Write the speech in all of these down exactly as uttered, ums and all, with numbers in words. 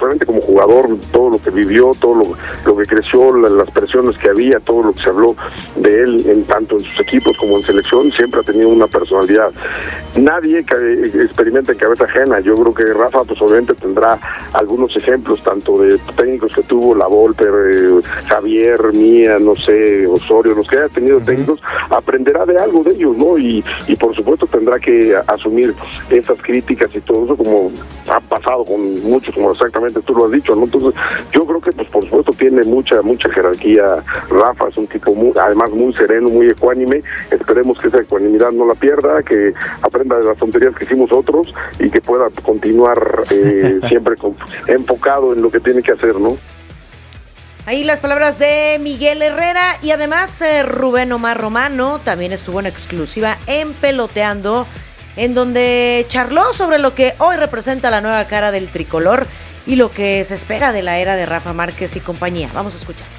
realmente como jugador, todo lo que vivió, todo lo, lo que creció, la, las presiones que había, todo lo que se habló de él, en tanto en sus equipos como en selección, siempre ha tenido una personalidad. Nadie que experimenta en cabeza ajena. Yo creo que Rafa, pues obviamente tendrá algunos ejemplos, tanto de técnicos que tuvo, La Volpe, eh, Javier, Mía, no sé, Osorio, los que haya tenido técnicos, aprenderá de algo de ellos, ¿no? Y, y por supuesto tendrá que asumir esas críticas y todo eso, como ha pasado con muchos, como exactamente tú lo has dicho, ¿no? Entonces, yo creo que, pues por supuesto, tiene mucha, mucha jerarquía. Rafa es un tipo muy, además muy sereno, muy ecuánime. Esperemos que esa ecuanimidad no la pierda, que aprenda de las tonterías que hicimos otros y que pueda continuar eh, siempre con, enfocado en lo que tiene que hacer, ¿no? Ahí las palabras de Miguel Herrera. Y además eh, Rubén Omar Romano también estuvo en exclusiva en Peloteando, en donde charló sobre lo que hoy representa la nueva cara del tricolor y lo que se espera de la era de Rafa Márquez y compañía. Vamos a escuchar.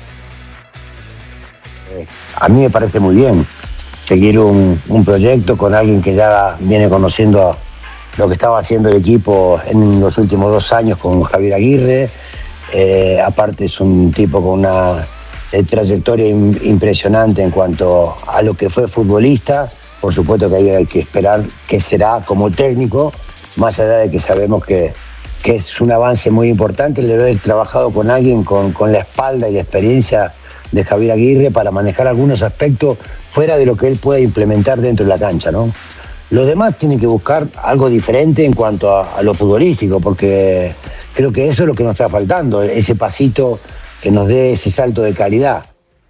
Eh, a mí me parece muy bien seguir un, un proyecto con alguien que ya viene conociendo lo que estaba haciendo el equipo en los últimos dos años con Javier Aguirre. Eh, aparte es un tipo con una eh, trayectoria in, impresionante en cuanto a lo que fue futbolista. Por supuesto que hay que esperar qué será como técnico, más allá de que sabemos que, que es un avance muy importante el de haber trabajado con alguien con, con la espalda y la experiencia de Javier Aguirre para manejar algunos aspectos fuera de lo que él puede implementar dentro de la cancha, ¿no? Los demás tienen que buscar algo diferente en cuanto a, a lo futbolístico, porque creo que eso es lo que nos está faltando, ese pasito que nos dé ese salto de calidad.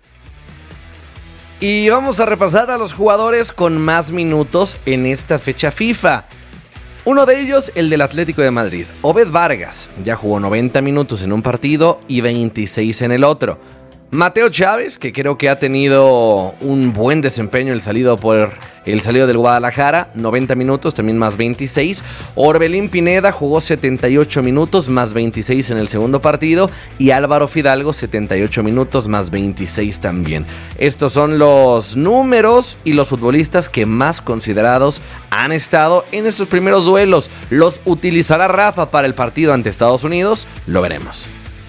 Y vamos a repasar a los jugadores con más minutos en esta fecha FIFA. Uno de ellos, el del Atlético de Madrid, Obed Vargas, ya jugó noventa minutos en un partido y veintiséis en el otro. Mateo Chávez, que creo que ha tenido un buen desempeño el salido por el salido del Guadalajara, noventa minutos, también más veintiséis. Orbelín Pineda jugó setenta y ocho minutos, más veintiséis en el segundo partido. Y Álvaro Fidalgo, setenta y ocho minutos, más veintiséis también. Estos son los números y los futbolistas que más considerados han estado en estos primeros duelos. ¿Los utilizará Rafa para el partido ante Estados Unidos? Lo veremos.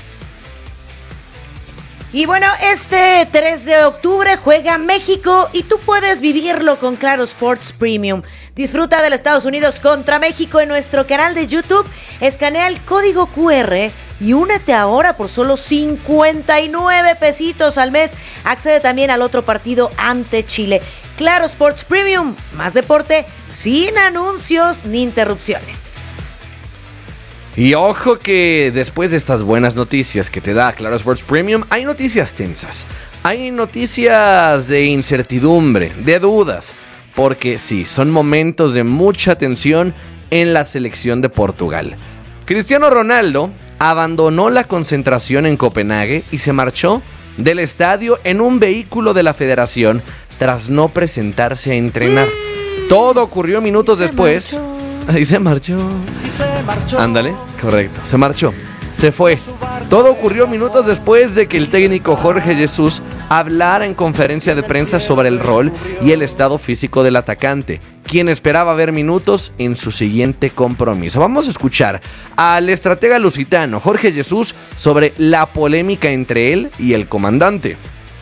Y bueno, este tres de octubre juega México y tú puedes vivirlo con Claro Sports Premium. Disfruta del Estados Unidos contra México en nuestro canal de YouTube. Escanea el código cu erre y únete ahora por solo cincuenta y nueve pesitos al mes. Accede también al otro partido ante Chile. Claro Sports Premium, más deporte sin anuncios ni interrupciones. Y ojo que después de estas buenas noticias que te da Claro Sports Premium, hay noticias tensas, hay noticias de incertidumbre, de dudas, porque sí, son momentos de mucha tensión en la selección de Portugal. Cristiano Ronaldo abandonó la concentración en Copenhague y se marchó del estadio en un vehículo de la federación tras no presentarse a entrenar. Sí. Todo ocurrió minutos después. Marchó. Y se marchó. Y se marchó. Ándale, correcto. Se marchó. Se fue. Todo ocurrió minutos después de que el técnico Jorge Jesús hablara en conferencia de prensa sobre el rol y el estado físico del atacante, quien esperaba ver minutos en su siguiente compromiso. Vamos a escuchar al estratega lusitano Jorge Jesús sobre la polémica entre él y el comandante.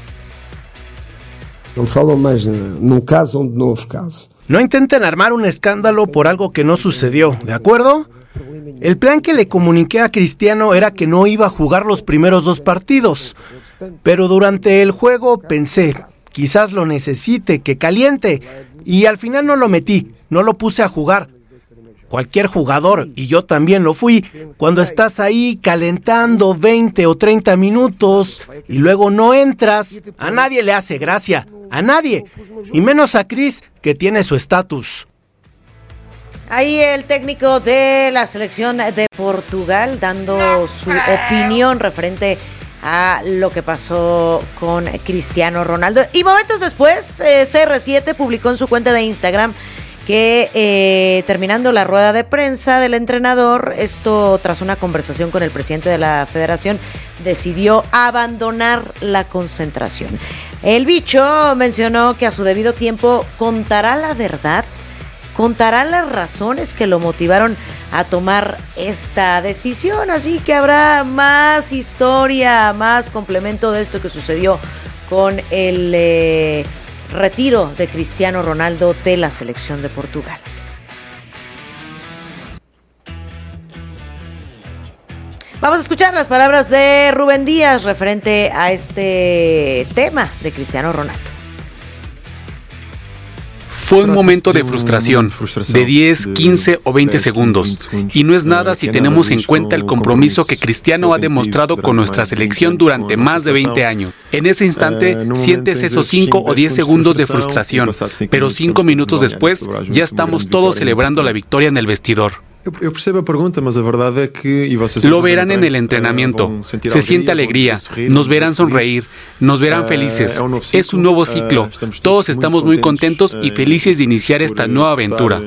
No falo más num caso onde não houve caso. No intenten armar un escándalo por algo que no sucedió, ¿de acuerdo? El plan que le comuniqué a Cristiano era que no iba a jugar los primeros dos partidos, pero durante el juego pensé, quizás lo necesite, que caliente, y al final no lo metí, no lo puse a jugar. Cualquier jugador, y yo también lo fui, cuando estás ahí calentando veinte o treinta minutos y luego no entras, a nadie le hace gracia, a nadie, y menos a Cris, que tiene su estatus. Ahí el técnico de la selección de Portugal dando su opinión referente a lo que pasó con Cristiano Ronaldo. Y momentos después, eh, C R siete publicó en su cuenta de Instagram que eh, terminando la rueda de prensa del entrenador, esto tras una conversación con el presidente de la federación, decidió abandonar la concentración. El bicho mencionó que a su debido tiempo contará la verdad contarán las razones que lo motivaron a tomar esta decisión, así que habrá más historia, más complemento de esto que sucedió con el eh, retiro de Cristiano Ronaldo de la selección de Portugal. Vamos a escuchar las palabras de Rubén Díaz referente a este tema de Cristiano Ronaldo. Fue un momento de frustración, de diez, quince o veinte segundos, y no es nada si tenemos en cuenta el compromiso que Cristiano ha demostrado con nuestra selección durante más de veinte años. En ese instante sientes esos cinco o diez segundos de frustración, pero cinco minutos después ya estamos todos celebrando la victoria en el vestidor. Lo verán en el entrenamiento, se siente alegría, nos verán sonreír, nos verán felices. Es un nuevo ciclo, todos estamos muy contentos y felices de iniciar esta nueva aventura.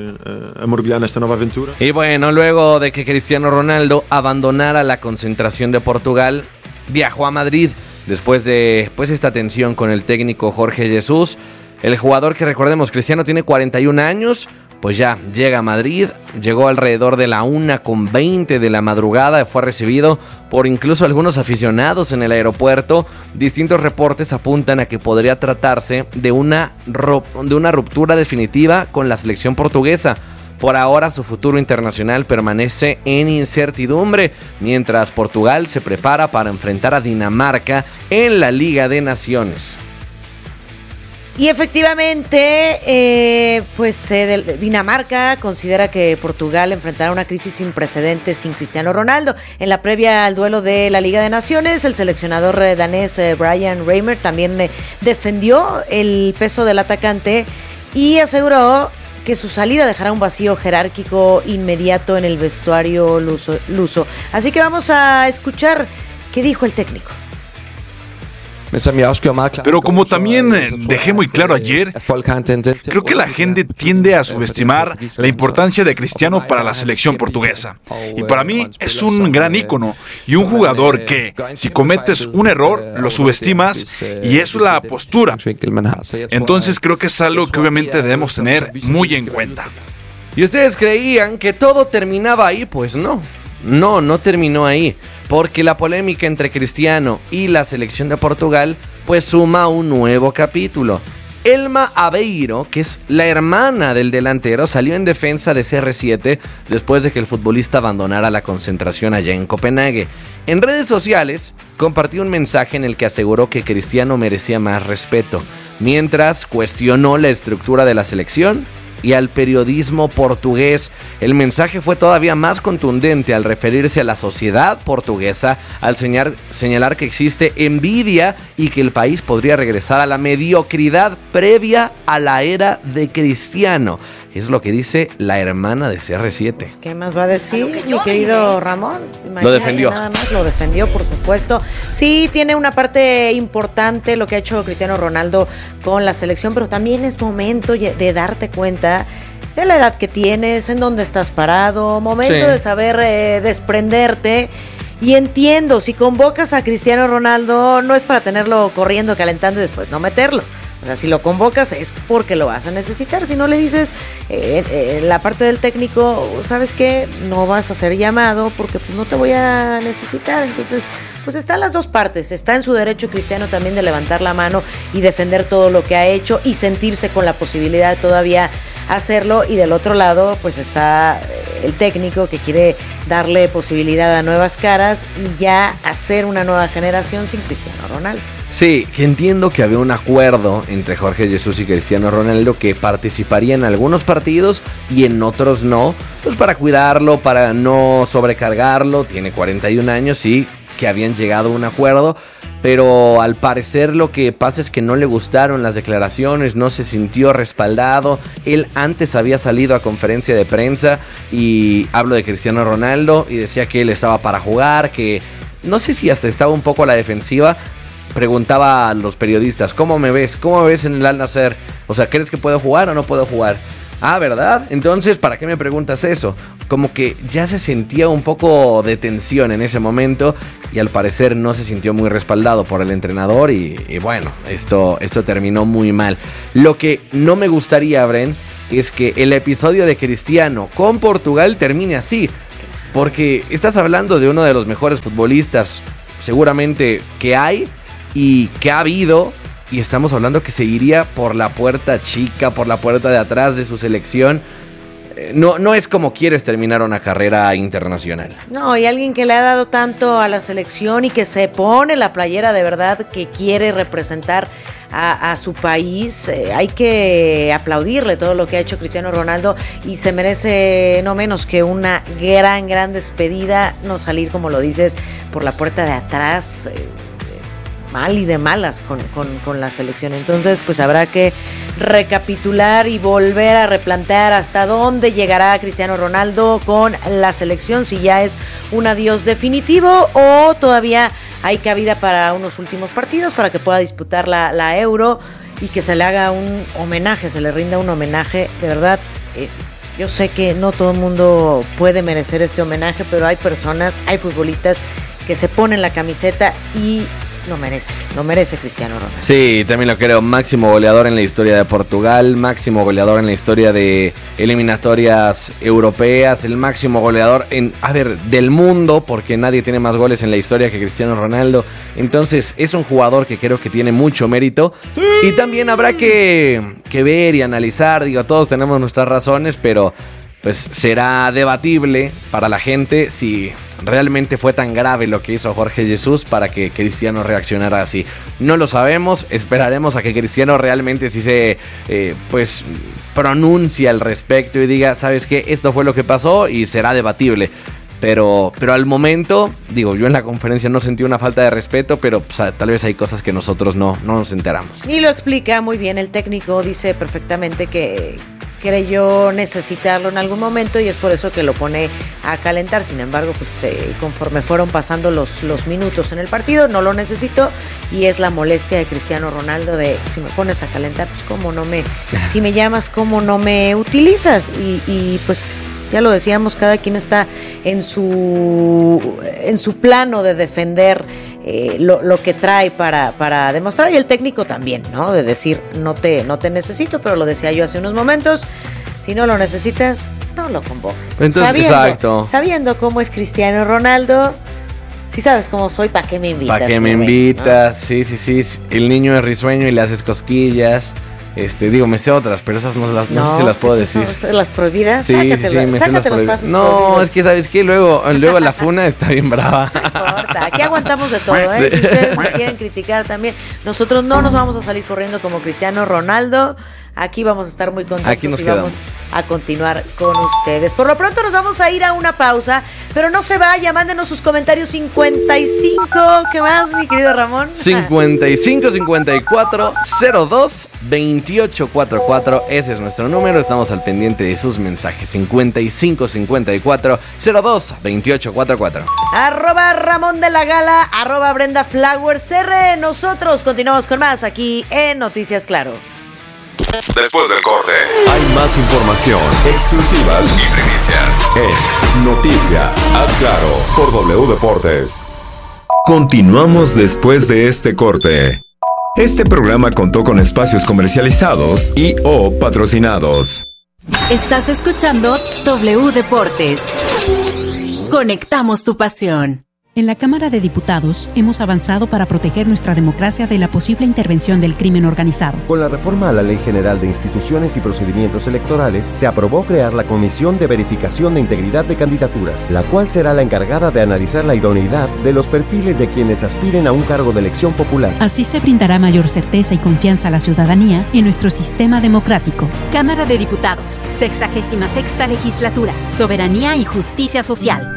Y bueno, luego de que Cristiano Ronaldo abandonara la concentración de Portugal, viajó a Madrid después de pues esta tensión con el técnico Jorge Jesús. El jugador que, recordemos, Cristiano tiene cuarenta y un años, pues ya llega a Madrid, llegó alrededor de la una con veinte de la madrugada, fue recibido por incluso algunos aficionados en el aeropuerto. Distintos reportes apuntan a que podría tratarse de una, de una ruptura definitiva con la selección portuguesa. Por ahora su futuro internacional permanece en incertidumbre, mientras Portugal se prepara para enfrentar a Dinamarca en la Liga de Naciones. Y efectivamente, eh, pues eh, Dinamarca considera que Portugal enfrentará una crisis sin precedentes sin Cristiano Ronaldo. En la previa al duelo de la Liga de Naciones, el seleccionador eh, danés eh, Brian Reimer también eh, defendió el peso del atacante y aseguró que su salida dejará un vacío jerárquico inmediato en el vestuario luso. luso. Así que vamos a escuchar qué dijo el técnico. Pero como también dejé muy claro ayer, creo que la gente tiende a subestimar la importancia de Cristiano para la selección portuguesa. Y para mí es un gran ícono y un jugador que, si cometes un error, lo subestimas, y es la postura. Entonces creo que es algo que obviamente debemos tener muy en cuenta. ¿Y ustedes creían que todo terminaba ahí? Pues no, no, no terminó ahí. Porque la polémica entre Cristiano y la selección de Portugal pues suma un nuevo capítulo. Elma Aveiro, que es la hermana del delantero, salió en defensa de C R siete después de que el futbolista abandonara la concentración allá en Copenhague. En redes sociales compartió un mensaje en el que aseguró que Cristiano merecía más respeto, mientras cuestionó la estructura de la selección y al periodismo portugués. El mensaje fue todavía más contundente al referirse a la sociedad portuguesa, al señalar, señalar que existe envidia y que el país podría regresar a la mediocridad previa a la era de Cristiano. Es lo que dice la hermana de C R siete. Pues, ¿qué más va a decir, mi querido Ramón? Imagínate, lo defendió. Nada más lo defendió, por supuesto. Sí, tiene una parte importante lo que ha hecho Cristiano Ronaldo con la selección, pero también es momento de darte cuenta de la edad que tienes, en dónde estás parado, momento sí. de saber eh, desprenderte. Y entiendo, si convocas a Cristiano Ronaldo, no es para tenerlo corriendo, calentando y después no meterlo. O sea, si lo convocas es porque lo vas a necesitar. Si no le dices eh, eh, la parte del técnico, ¿sabes qué? No vas a ser llamado porque pues, no te voy a necesitar. Entonces, pues están las dos partes. Está en su derecho Cristiano también de levantar la mano y defender todo lo que ha hecho y sentirse con la posibilidad de todavía hacerlo. Y del otro lado, pues está el técnico que quiere darle posibilidad a nuevas caras y ya hacer una nueva generación sin Cristiano Ronaldo. Sí, entiendo que había un acuerdo entre Jorge Jesús y Cristiano Ronaldo que participaría en algunos partidos y en otros no, pues para cuidarlo, para no sobrecargarlo. Tiene cuarenta y un años y que habían llegado a un acuerdo, pero al parecer lo que pasa es que no le gustaron las declaraciones, no se sintió respaldado. Él antes había salido a conferencia de prensa y hablo de Cristiano Ronaldo y decía que él estaba para jugar, que no sé si hasta estaba un poco a la defensiva. Preguntaba a los periodistas, ¿cómo me ves? ¿Cómo me ves en el Al Nassr? O sea, ¿crees que puedo jugar o no puedo jugar? Ah, ¿verdad? Entonces, ¿para qué me preguntas eso? Como que ya se sentía un poco de tensión en ese momento y al parecer no se sintió muy respaldado por el entrenador y, y bueno, esto, esto terminó muy mal. Lo que no me gustaría, Bren, es que el episodio de Cristiano con Portugal termine así. Porque estás hablando de uno de los mejores futbolistas seguramente que hay y que ha habido. Y estamos hablando que se iría por la puerta chica, por la puerta de atrás de su selección. No, no es como quieres terminar una carrera internacional. No, y alguien que le ha dado tanto a la selección y que se pone la playera de verdad, que quiere representar a, a su país, eh, hay que aplaudirle todo lo que ha hecho Cristiano Ronaldo y se merece no menos que una gran, gran despedida, no salir, como lo dices, por la puerta de atrás, eh, mal y de malas con, con, con la selección. Entonces pues habrá que recapitular y volver a replantear hasta dónde llegará Cristiano Ronaldo con la selección, si ya es un adiós definitivo o todavía hay cabida para unos últimos partidos para que pueda disputar la, la Euro y que se le haga un homenaje, se le rinda un homenaje. De verdad, es, yo sé que no todo el mundo puede merecer este homenaje, pero hay personas, hay futbolistas que se ponen la camiseta y lo merece, lo merece Cristiano Ronaldo. Sí, también lo creo. Máximo goleador en la historia de Portugal, máximo goleador en la historia de eliminatorias europeas, el máximo goleador en, a ver, del mundo, porque nadie tiene más goles en la historia que Cristiano Ronaldo. Entonces es un jugador que creo que tiene mucho mérito. Sí. Y también habrá que, que ver y analizar, digo, todos tenemos nuestras razones, pero pues será debatible para la gente si realmente fue tan grave lo que hizo Jorge Jesús para que Cristiano reaccionara así. No lo sabemos, esperaremos a que Cristiano realmente sí se eh, pues pronuncie al respecto y diga, ¿sabes qué? Esto fue lo que pasó y será debatible. Pero, pero al momento, digo, yo en la conferencia no sentí una falta de respeto, pero pues, tal vez hay cosas que nosotros no, no nos enteramos. Y lo explica muy bien el técnico, dice perfectamente que creyó necesitarlo en algún momento y es por eso que lo pone a calentar. Sin embargo, pues eh, conforme fueron pasando los, los minutos en el partido, no lo necesito y es la molestia de Cristiano Ronaldo de si me pones a calentar, pues cómo no me, si me llamas, cómo no me utilizas y, y pues ya lo decíamos, cada quien está en su en su plano de defender eh, lo, lo que trae para, para demostrar y el técnico también, ¿no? De decir, no te, no te necesito, pero lo decía yo hace unos momentos, si no lo necesitas, no lo convoques. Entonces, sabiendo, exacto. Sabiendo cómo es Cristiano Ronaldo, si sabes cómo soy, ¿para qué me invitas? ¿Para qué me invitas? ¿No? Sí, sí, sí, el niño es risueño y le haces cosquillas. Este, digo, me sé otras, pero esas no, las, no, no sé si las puedo decir. ¿Son las prohibidas? Sí, sácate, sí, sí, me sácate sé los las pasos No, prohibidos. es que, ¿sabes qué? Luego, luego la funa está bien brava. No importa, aquí aguantamos de todo, ¿eh? Si ustedes nos quieren criticar también, nosotros no nos vamos a salir corriendo como Cristiano Ronaldo. Aquí vamos a estar muy contentos Aquí nos y quedamos. vamos a continuar con ustedes. Por lo pronto nos vamos a ir a una pausa, pero no se vaya, mándenos sus comentarios cincuenta y cinco. ¿Qué más, mi querido Ramón? cincuenta y cinco cincuenta y cuatro cero dos veintiocho cuarenta y cuatro. Ese es nuestro número. Estamos al pendiente de sus mensajes. cincuenta y cinco cincuenta y cuatro cero dos veintiocho cuarenta y cuatro. Arroba Ramón de la Gala, arroba Brenda Flowers R. Nosotros continuamos con más aquí en Noticias Claro. Después del corte, hay más información, exclusivas y primicias en Noticia Haz Claro por W Deportes. Continuamos después de este corte. Este programa contó con espacios comercializados y o patrocinados. Estás escuchando W Deportes. Conectamos tu pasión. En la Cámara de Diputados hemos avanzado para proteger nuestra democracia de la posible intervención del crimen organizado. Con la reforma a la Ley General de Instituciones y Procedimientos Electorales, se aprobó crear la Comisión de Verificación de Integridad de Candidaturas, la cual será la encargada de analizar la idoneidad de los perfiles de quienes aspiren a un cargo de elección popular. Así se brindará mayor certeza y confianza a la ciudadanía en nuestro sistema democrático. Cámara de Diputados, sexagésima sexta legislatura, soberanía y justicia social.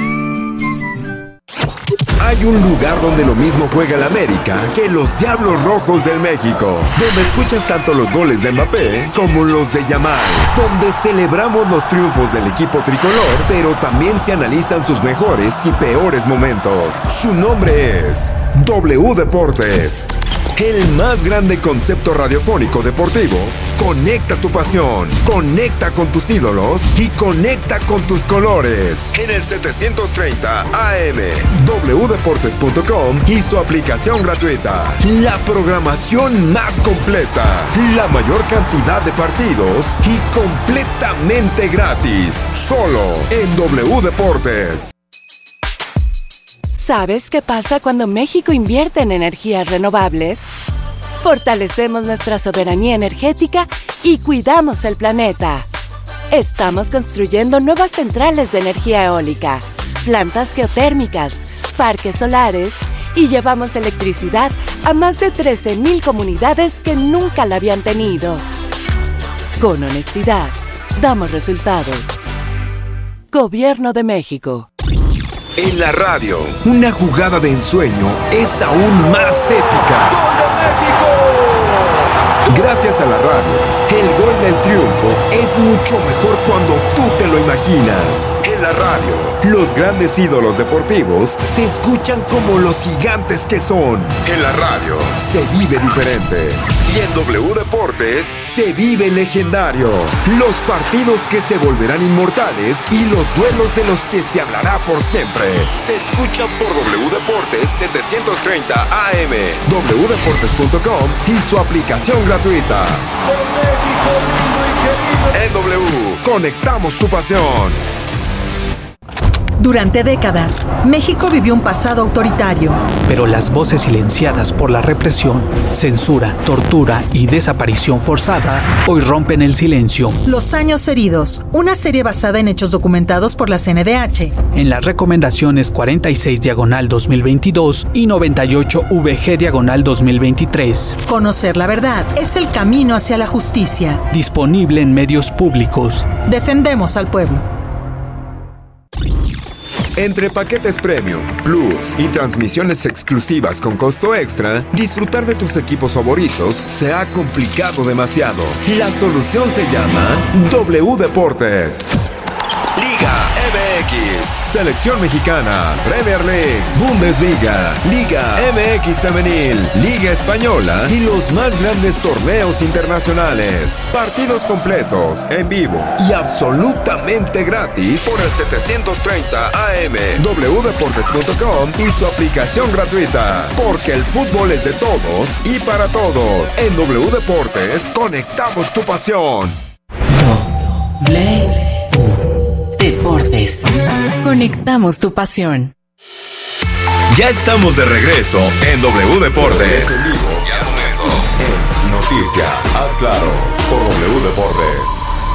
Hay un lugar donde lo mismo juega el América que los Diablos Rojos del México, donde escuchas tanto los goles de Mbappé como los de Yamal, donde celebramos los triunfos del equipo tricolor, pero también se analizan sus mejores y peores momentos. Su nombre es W Deportes. El más grande concepto radiofónico deportivo. Conecta tu pasión, conecta con tus ídolos y conecta con tus colores. En el setecientos treinta A M, doble u deportes punto com y su aplicación gratuita. La programación más completa, la mayor cantidad de partidos y completamente gratis. Solo en W Deportes. ¿Sabes qué pasa cuando México invierte en energías renovables? Fortalecemos nuestra soberanía energética y cuidamos el planeta. Estamos construyendo nuevas centrales de energía eólica, plantas geotérmicas, parques solares y llevamos electricidad a más de trece mil comunidades que nunca la habían tenido. Con honestidad, damos resultados. Gobierno de México. En la radio, una jugada de ensueño es aún más épica. ¡Gol de México! Gracias a la radio, el gol del triunfo es mucho mejor cuando tú te lo imaginas. En la radio, los grandes ídolos deportivos se escuchan como los gigantes que son. En la radio, se vive diferente. Y en W Deportes, se vive legendario. Los partidos que se volverán inmortales y los duelos de los que se hablará por siempre. Se escuchan por W Deportes setecientos treinta A M, doble u deportes punto com y su aplicación gratuita. En W, conectamos tu pasión. Durante décadas, México vivió un pasado autoritario. Pero las voces silenciadas por la represión, censura, tortura y desaparición forzada hoy rompen el silencio. Los años heridos, una serie basada en hechos documentados por la C N D H. En las recomendaciones cuarenta y seis diagonal dos mil veintidós y noventa y ocho V G diagonal dos mil veintitrés. Conocer la verdad es el camino hacia la justicia. Disponible en medios públicos. Defendemos al pueblo. Entre paquetes Premium, Plus y transmisiones exclusivas con costo extra, disfrutar de tus equipos favoritos se ha complicado demasiado. La solución se llama W Deportes. Liga M X, Selección Mexicana, Premier League, Bundesliga, Liga M X Femenil, Liga Española y los más grandes torneos internacionales. Partidos completos, en vivo y absolutamente gratis por el setecientos treinta A M, doble u deportes punto com y su aplicación gratuita. Porque el fútbol es de todos y para todos. En W Deportes, conectamos tu pasión. Doble Deportes. Conectamos tu pasión. Ya estamos de regreso en W Deportes. En vivo y al momento. En Noticia, haz claro, por W Deportes.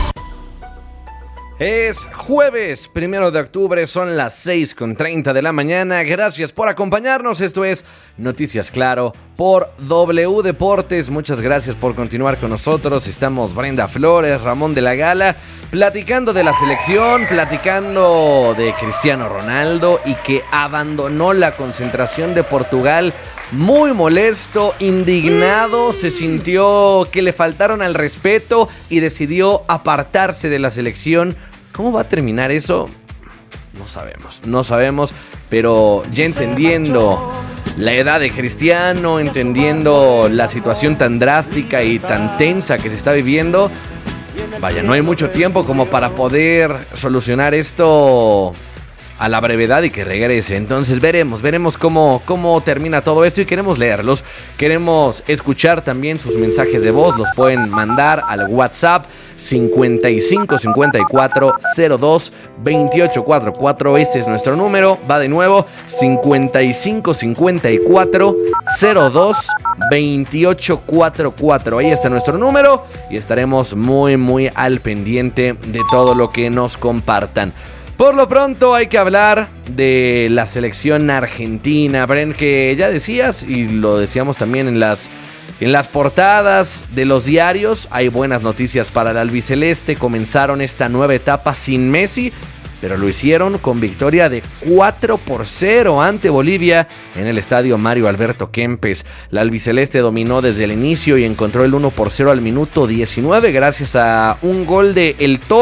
Es jueves, primero de octubre, son las seis con treinta de la mañana. Gracias por acompañarnos. Esto es Noticias Claro por W Deportes. Muchas gracias por continuar con nosotros. Estamos Brenda Flores, Ramón de la Gala, platicando de la selección, platicando de Cristiano Ronaldo y que abandonó la concentración de Portugal. Muy molesto, indignado, se sintió que le faltaron al respeto y decidió apartarse de la selección. ¿Cómo va a terminar eso? No sabemos, no sabemos, pero ya entendiendo la edad de Cristiano, entendiendo la situación tan drástica y tan tensa que se está viviendo, vaya, no hay mucho tiempo como para poder solucionar esto a la brevedad y que regrese. Entonces veremos, veremos cómo, cómo termina todo esto y queremos leerlos. Queremos escuchar también sus mensajes de voz. Los pueden mandar al WhatsApp cincuenta y cinco cincuenta y cuatro cero dos veintiocho cuarenta y cuatro. Ese es nuestro número. Va de nuevo, cincuenta y cinco cincuenta y cuatro cero dos veintiocho cuarenta y cuatro. Ahí está nuestro número y estaremos muy muy al pendiente de todo lo que nos compartan. Por lo pronto hay que hablar de la selección argentina, Bren, que ya decías y lo decíamos también en las, en las portadas de los diarios. Hay buenas noticias para el albiceleste. Comenzaron esta nueva etapa sin Messi, pero lo hicieron con victoria de cuatro por cero ante Bolivia en el estadio Mario Alberto Kempes. La albiceleste dominó desde el inicio y encontró el uno por cero al minuto diecinueve gracias a un gol de El Toro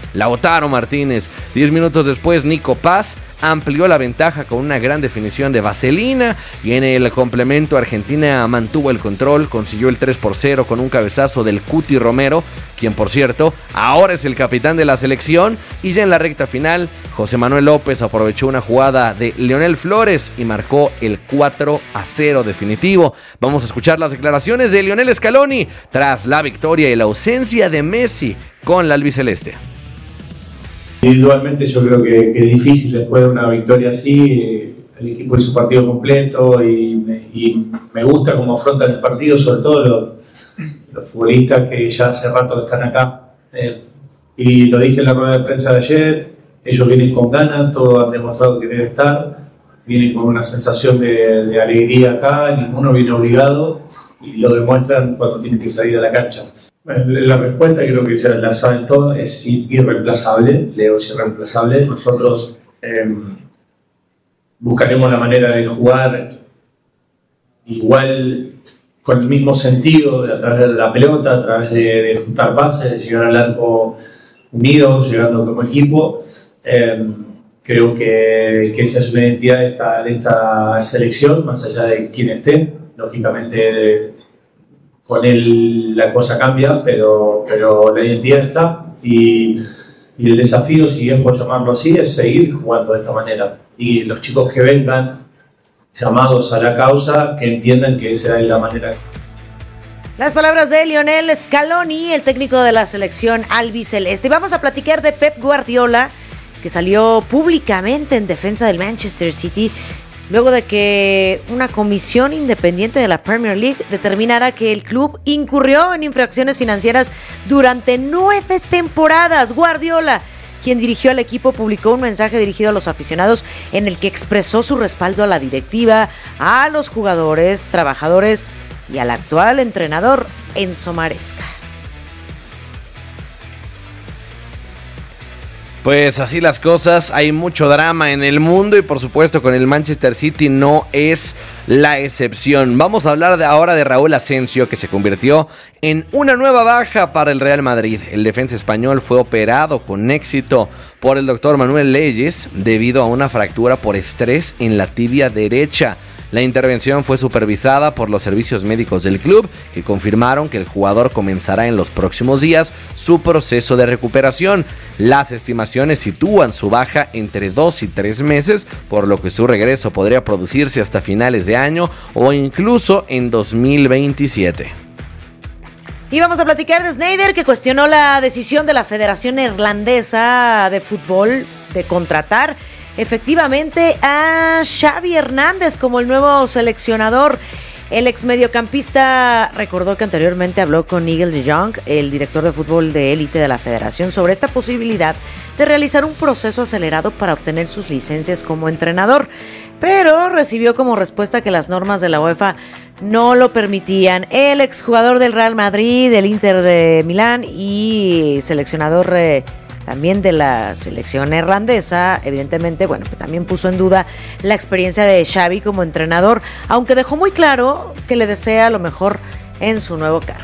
Lautaro Martínez. Diez minutos después, Nico Paz amplió la ventaja con una gran definición de Vaselina, y en el complemento Argentina mantuvo el control, consiguió el tres por cero con un cabezazo del Cuti Romero, quien por cierto ahora es el capitán de la selección, y ya en la recta final José Manuel López aprovechó una jugada de Leonel Flores y marcó el cuatro a cero definitivo. Vamos a escuchar las declaraciones de Lionel Scaloni tras la victoria y la ausencia de Messi con la albiceleste. Individualmente yo creo que, que es difícil después de una victoria así. Eh, el equipo hizo partido completo y me, y me gusta cómo afrontan el partido, sobre todo los, los futbolistas que ya hace rato están acá. Eh, y lo dije en la rueda de prensa de ayer, ellos vienen con ganas, todos han demostrado querer estar, vienen con una sensación de, de alegría acá, ninguno viene obligado y lo demuestran cuando tienen que salir a la cancha. La respuesta, creo que ya la saben todos, es irreemplazable. Leo es irreemplazable. Nosotros eh, buscaremos la manera de jugar igual, con el mismo sentido, de, a través de la pelota, a través de, de juntar pases, de llegar al arco unidos, llegando como equipo. Eh, creo que, que esa es una identidad de esta, de esta selección, más allá de quién esté. Lógicamente, de, con él la cosa cambia, pero, pero la identidad está, y, y el desafío, si bien por llamarlo así, es seguir jugando de esta manera. Y los chicos que vengan llamados a la causa, que entiendan que esa es la manera. Las palabras de Lionel Scaloni, el técnico de la selección albiceleste. Y vamos a platicar de Pep Guardiola, que salió públicamente en defensa del Manchester City luego de que una comisión independiente de la Premier League determinara que el club incurrió en infracciones financieras durante nueve temporadas. Guardiola, quien dirigió al equipo, publicó un mensaje dirigido a los aficionados en el que expresó su respaldo a la directiva, a los jugadores, trabajadores y al actual entrenador Enzo Maresca. Pues así las cosas, hay mucho drama en el mundo y por supuesto con el Manchester City no es la excepción. Vamos a hablar de ahora de Raúl Asensio, que se convirtió en una nueva baja para el Real Madrid. El defensa español fue operado con éxito por el doctor Manuel Leyes debido a una fractura por estrés en la tibia derecha. La intervención fue supervisada por los servicios médicos del club, que confirmaron que el jugador comenzará en los próximos días su proceso de recuperación. Las estimaciones sitúan su baja entre dos y tres meses, por lo que su regreso podría producirse hasta finales de año o incluso en dos mil veintisiete. Y vamos a platicar de Sneijder, que cuestionó la decisión de la Federación Neerlandesa de Fútbol de contratar efectivamente a Xavi Hernández como el nuevo seleccionador. El ex mediocampista recordó que anteriormente habló con Nigel de Jong, el director de fútbol de élite de la federación, sobre esta posibilidad de realizar un proceso acelerado para obtener sus licencias como entrenador, pero recibió como respuesta que las normas de la UEFA no lo permitían. El exjugador del Real Madrid, del Inter de Milán y seleccionador eh, también de la selección neerlandesa, evidentemente, bueno, pues también puso en duda la experiencia de Xavi como entrenador, aunque dejó muy claro que le desea lo mejor en su nuevo cargo.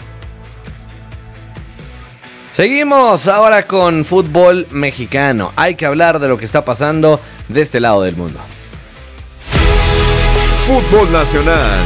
Seguimos ahora con fútbol mexicano. Hay que hablar de lo que está pasando de este lado del mundo. Fútbol nacional.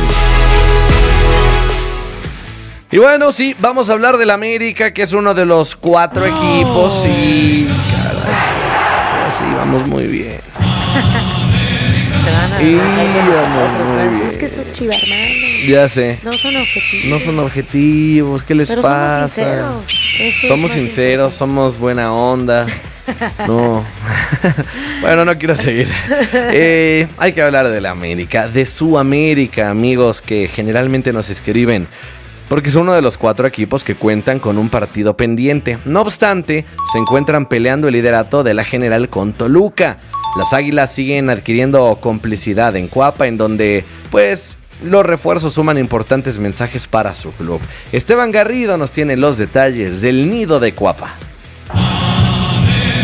Y bueno, sí, vamos a hablar del América, que es uno de los cuatro no. equipos. Sí, caray. Sí, vamos muy bien. Se van a y vamos muy bien. Es que esos chivarmanos. Ya sé. No son objetivos. No son objetivos. ¿Qué les Pero pasa? Somos sinceros. Eso somos sinceros, somos buena onda. No. Bueno, no quiero seguir. Eh, hay que hablar de la América, de su América, amigos, que generalmente nos escriben, porque es uno de los cuatro equipos que cuentan con un partido pendiente. No obstante, se encuentran peleando el liderato de la general con Toluca. Las Águilas siguen adquiriendo complicidad en Cuapa, en donde, pues, los refuerzos suman importantes mensajes para su club. Esteban Garrido nos tiene los detalles del nido de Cuapa.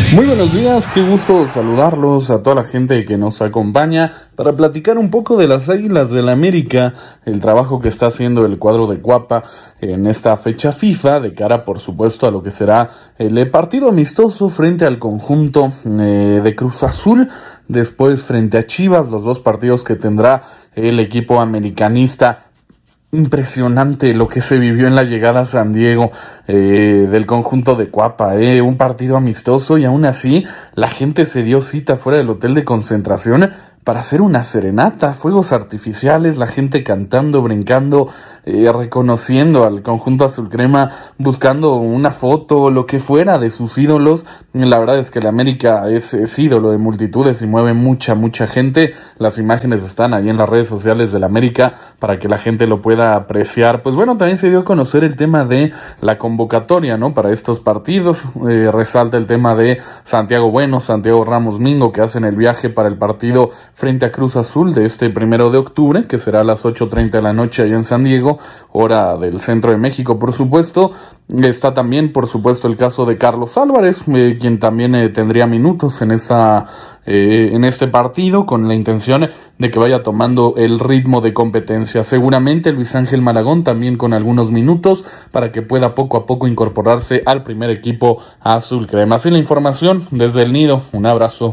Muy buenos días, qué gusto saludarlos a toda la gente que nos acompaña para platicar un poco de las Águilas del América, el trabajo que está haciendo el cuadro de Cuapa en esta fecha FIFA, de cara por supuesto a lo que será el partido amistoso frente al conjunto eh, de Cruz Azul, después frente a Chivas, los dos partidos que tendrá el equipo americanista. Impresionante lo que se vivió en la llegada a San Diego eh, del conjunto de Cuapa, eh, un partido amistoso y aún así la gente se dio cita fuera del hotel de concentración para hacer una serenata, fuegos artificiales, la gente cantando, brincando, eh, reconociendo al conjunto azul crema, buscando una foto, lo que fuera de sus ídolos. La verdad es que el América es, es ídolo de multitudes y mueve mucha, mucha gente. Las imágenes están ahí en las redes sociales del América para que la gente lo pueda apreciar. Pues bueno, también se dio a conocer el tema de la convocatoria, ¿no? Para estos partidos, eh, resalta el tema de Santiago Bueno, Santiago Ramos Mingo, que hacen el viaje para el partido frente a Cruz Azul de este primero de octubre, que será a las ocho treinta de la noche allá en San Diego, hora del centro de México, por supuesto. Está también, por supuesto, el caso de Carlos Álvarez, eh, quien también eh, tendría minutos en esta eh, en este partido, con la intención de que vaya tomando el ritmo de competencia. Seguramente Luis Ángel Malagón también con algunos minutos para que pueda poco a poco incorporarse al primer equipo azul crema. Así la información desde el Nido. Un abrazo.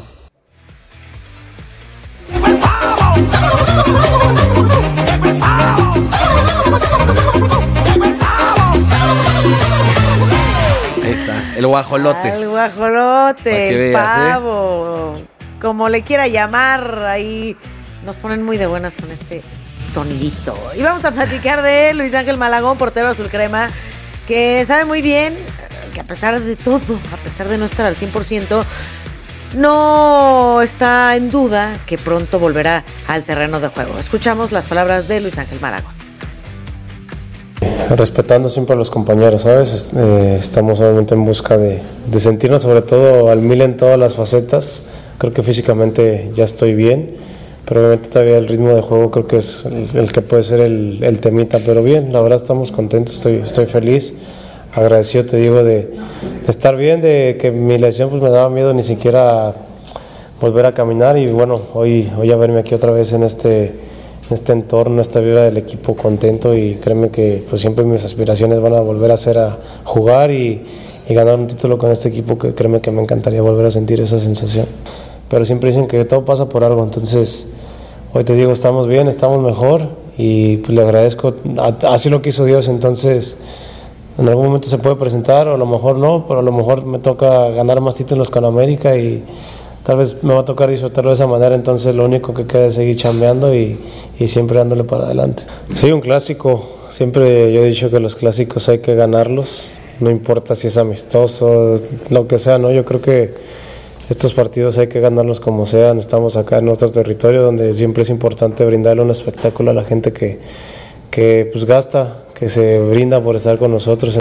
Ahí está, el guajolote. El guajolote, el veas, pavo, ¿eh? Como le quiera llamar, ahí nos ponen muy de buenas con este sonidito. Y vamos a platicar de Luis Ángel Malagón, portero azul crema, que sabe muy bien que a pesar de todo, a pesar de no estar al cien por ciento, no está en duda que pronto volverá al terreno de juego. Escuchamos las palabras de Luis Ángel Malagón. Respetando siempre a los compañeros, ¿sabes? Eh, estamos obviamente en busca de, de sentirnos sobre todo al mil en todas las facetas. Creo que físicamente ya estoy bien, pero obviamente todavía el ritmo de juego creo que es el, el que puede ser el, el temita, pero bien, la verdad estamos contentos, estoy, estoy feliz, agradecido te digo de, de estar bien, de que mi lesión pues me daba miedo ni siquiera volver a caminar y bueno, hoy, hoy a verme aquí otra vez en este, en este entorno, esta vida del equipo contento y créeme que pues siempre mis aspiraciones van a volver a ser a jugar y, y ganar un título con este equipo que créeme que me encantaría volver a sentir esa sensación. Pero siempre dicen que todo pasa por algo, entonces hoy te digo, estamos bien, estamos mejor y pues, le agradezco, así lo quiso Dios, entonces en algún momento se puede presentar o a lo mejor no, pero a lo mejor me toca ganar más títulos con América y tal vez me va a tocar disfrutarlo de esa manera, entonces lo único que queda es seguir chambeando y, y siempre dándole para adelante. Sí, un clásico, siempre yo he dicho que los clásicos hay que ganarlos, no importa si es amistoso, lo que sea, ¿no? Yo creo que estos partidos hay que ganarlos como sean, estamos acá en nuestro territorio donde siempre es importante brindarle un espectáculo a la gente que, que pues gasta, que se brinda por estar con nosotros.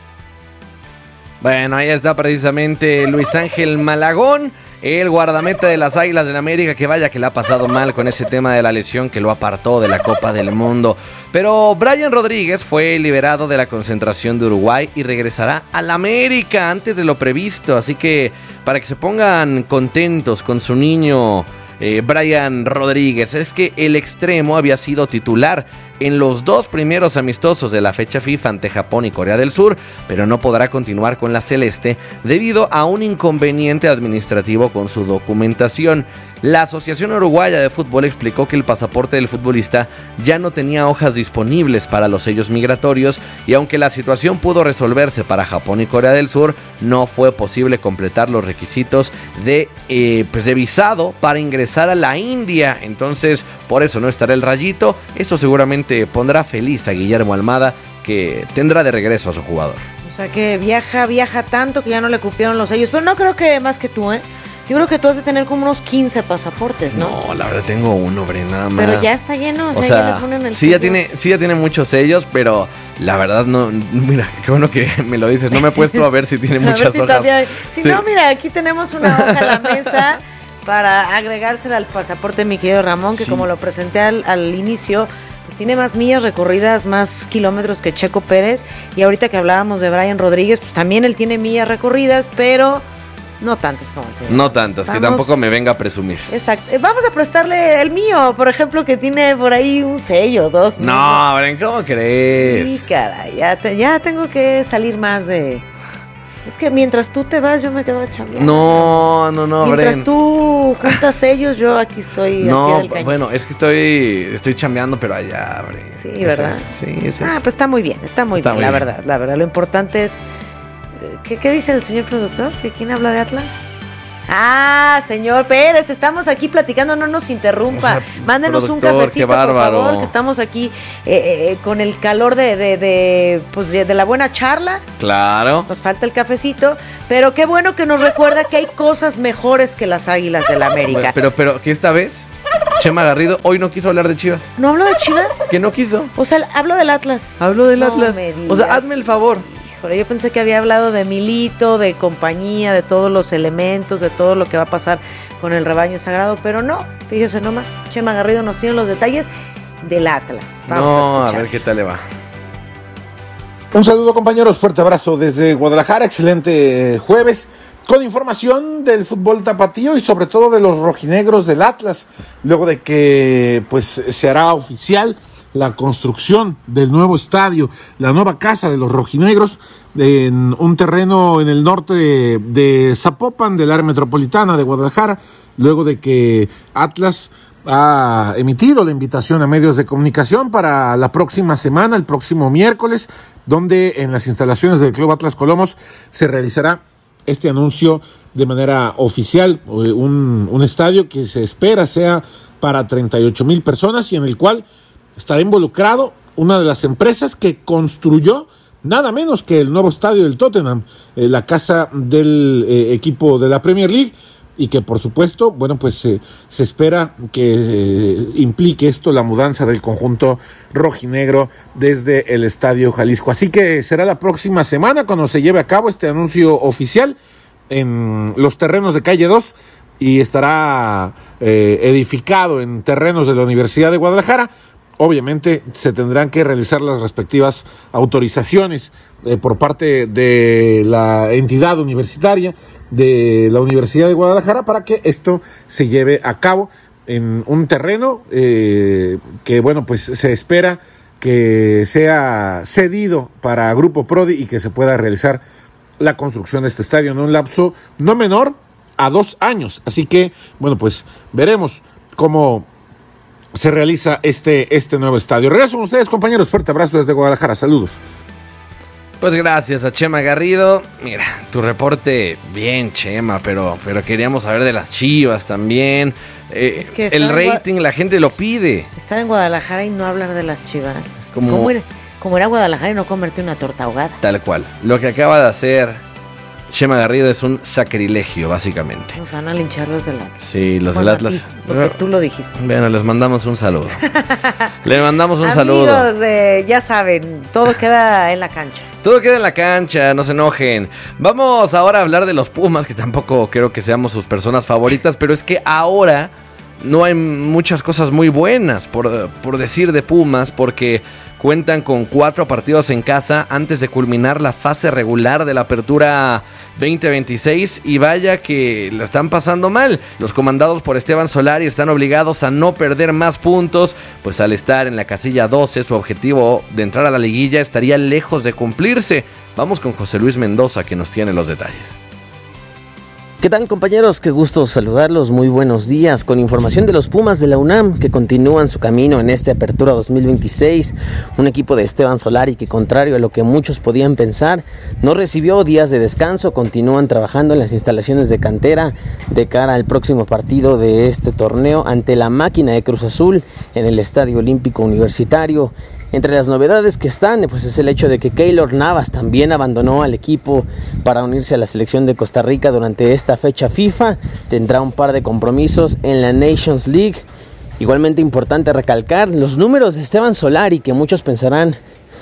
Bueno, ahí está precisamente Luis Ángel Malagón, el guardameta de las Águilas del América, que vaya que le ha pasado mal con ese tema de la lesión que lo apartó de la Copa del Mundo. Pero Brian Rodríguez fue liberado de la concentración de Uruguay y regresará al América antes de lo previsto. Así que para que se pongan contentos con su niño eh, Brian Rodríguez, es que el extremo había sido titular en los dos primeros amistosos de la fecha FIFA ante Japón y Corea del Sur, pero no podrá continuar con la celeste debido a un inconveniente administrativo con su documentación. La Asociación Uruguaya de Fútbol explicó que el pasaporte del futbolista ya no tenía hojas disponibles para los sellos migratorios y aunque la situación pudo resolverse para Japón y Corea del Sur, no fue posible completar los requisitos de, eh, pues de visado para ingresar a la India. Entonces, por eso no estará el rayito. Eso seguramente pondrá feliz a Guillermo Almada, que tendrá de regreso a su jugador. O sea que viaja, viaja tanto que ya no le cupieron los sellos. Pero no creo que más que tú, ¿eh? Yo creo que tú has de tener como unos quince pasaportes, ¿no? No, la verdad tengo uno, Bre, nada más. Pero ya está lleno, o, o sea, sea, ya le ponen el sí sello. ya tiene, sí ya tiene muchos sellos, pero la verdad no, mira, qué bueno que me lo dices, no me he puesto a ver si tiene muchas ver si hojas. Todavía, si sí. No, mira, aquí tenemos una hoja en la mesa para agregársela al pasaporte, mi querido Ramón, que sí, como lo presenté al, al inicio, pues tiene más millas recorridas, más kilómetros que Checo Pérez, y ahorita que hablábamos de Brian Rodríguez, pues también él tiene millas recorridas, pero No tantas como el señor. No tantas, Vamos. que tampoco me venga a presumir. Exacto. Eh, Vamos a prestarle el mío, por ejemplo, que tiene por ahí un sello, dos. No, Bren, ¿cómo crees? Sí, caray, ya, te- ya tengo que salir más de... Es que mientras tú te vas, yo me quedo chambeando. No, no, no, Mientras Bren. tú juntas sellos, yo aquí estoy al pie No, del cañón. bueno, es que estoy estoy chambeando, pero allá, Bren. Sí, Es ¿verdad? eso, sí, es Ah, eso. pues está muy bien, está muy Está bien, muy la bien. verdad, la verdad. Lo importante es... eh, ¿Qué, qué dice el señor productor? ¿Que quién habla de Atlas? Ah, señor Pérez, estamos aquí platicando, no nos interrumpa. O sea, Mándenos un productor, cafecito, qué bárbaro. por favor, que estamos aquí eh, eh, con el calor de, de, de, pues, de la buena charla. Claro. Nos falta el cafecito, pero qué bueno que nos recuerda que hay cosas mejores que las Águilas del la América. Pero, pero, que esta vez, Chema Garrido hoy no quiso hablar de Chivas. ¿No hablo de Chivas? Que no quiso. O sea, hablo del Atlas. Hablo del No Atlas. me O sea, digas. hazme el favor. Híjole, yo pensé que había hablado de Milito, de compañía, de todos los elementos, de todo lo que va a pasar con el rebaño sagrado, pero no, fíjese nomás, Chema Garrido nos tiene los detalles del Atlas. Vamos no, a a, escuchar. ver qué tal le va. Un saludo, compañeros, fuerte abrazo desde Guadalajara, excelente jueves, con información del fútbol tapatío y sobre todo de los rojinegros del Atlas, luego de que pues se hará oficial la construcción del nuevo estadio, la nueva casa de los rojinegros, en un terreno en el norte de, de Zapopan, del área metropolitana de Guadalajara, luego de que Atlas ha emitido la invitación a medios de comunicación para la próxima semana, el próximo miércoles, donde en las instalaciones del Club Atlas Colomos se realizará este anuncio de manera oficial, un, un estadio que se espera sea para treinta y ocho mil personas y en el cual estará involucrado una de las empresas que construyó nada menos que el nuevo estadio del Tottenham, eh, la casa del eh, equipo de la Premier League, y que por supuesto, bueno, pues eh, se espera que eh, implique esto la mudanza del conjunto rojinegro desde el Estadio Jalisco. Así que será la próxima semana cuando se lleve a cabo este anuncio oficial en los terrenos de Calle dos y estará eh, edificado en terrenos de la Universidad de Guadalajara. Obviamente se tendrán que realizar las respectivas autorizaciones eh, por parte de la entidad universitaria de la Universidad de Guadalajara para que esto se lleve a cabo en un terreno eh, que, bueno, pues se espera que sea cedido para Grupo Prodi y que se pueda realizar la construcción de este estadio en un lapso no menor a dos años. Así que, bueno, pues veremos cómo se realiza este, este nuevo estadio. Regreso con ustedes, compañeros. Fuerte abrazo desde Guadalajara. Saludos. Pues gracias a Chema Garrido. Mira, tu reporte bien, Chema, pero, pero queríamos saber de las Chivas también. Eh, Es que el está en rating, la gente lo pide. Estar en Guadalajara y no hablar de las Chivas. Como- Es como ir, como ir a Guadalajara y no comerte una torta ahogada. Tal cual. Lo que acaba de hacer Chema Garrido es un sacrilegio, básicamente. Nos van a linchar los del Atlas. Sí, los Bueno, del a ti, Atlas. porque tú lo dijiste. Bueno, les mandamos un saludo. Le mandamos un Amigos saludo. de, ya saben, todo queda en la cancha. Todo queda en la cancha, no se enojen. Vamos ahora a hablar de los Pumas, que tampoco creo que seamos sus personas favoritas, pero es que ahora no hay muchas cosas muy buenas por, por decir de Pumas, porque cuentan con cuatro partidos en casa antes de culminar la fase regular de la apertura veinte veintiséis y vaya que la están pasando mal. Los comandados por Esteban Solari están obligados a no perder más puntos, pues al estar en la casilla doce su objetivo de entrar a la liguilla estaría lejos de cumplirse. Vamos con José Luis Mendoza que nos tiene los detalles. ¿Qué tal, compañeros? Qué gusto saludarlos, muy buenos días, con información de los Pumas de la UNAM que continúan su camino en esta apertura dos mil veintiséis, un equipo de Esteban Solari que, contrario a lo que muchos podían pensar, no recibió días de descanso, continúan trabajando en las instalaciones de cantera de cara al próximo partido de este torneo ante la máquina de Cruz Azul en el Estadio Olímpico Universitario. Entre las novedades que están, pues es el hecho de que Keylor Navas también abandonó al equipo para unirse a la selección de Costa Rica durante esta fecha FIFA. Tendrá un par de compromisos en la Nations League. Igualmente importante recalcar los números de Esteban Solari, que muchos pensarán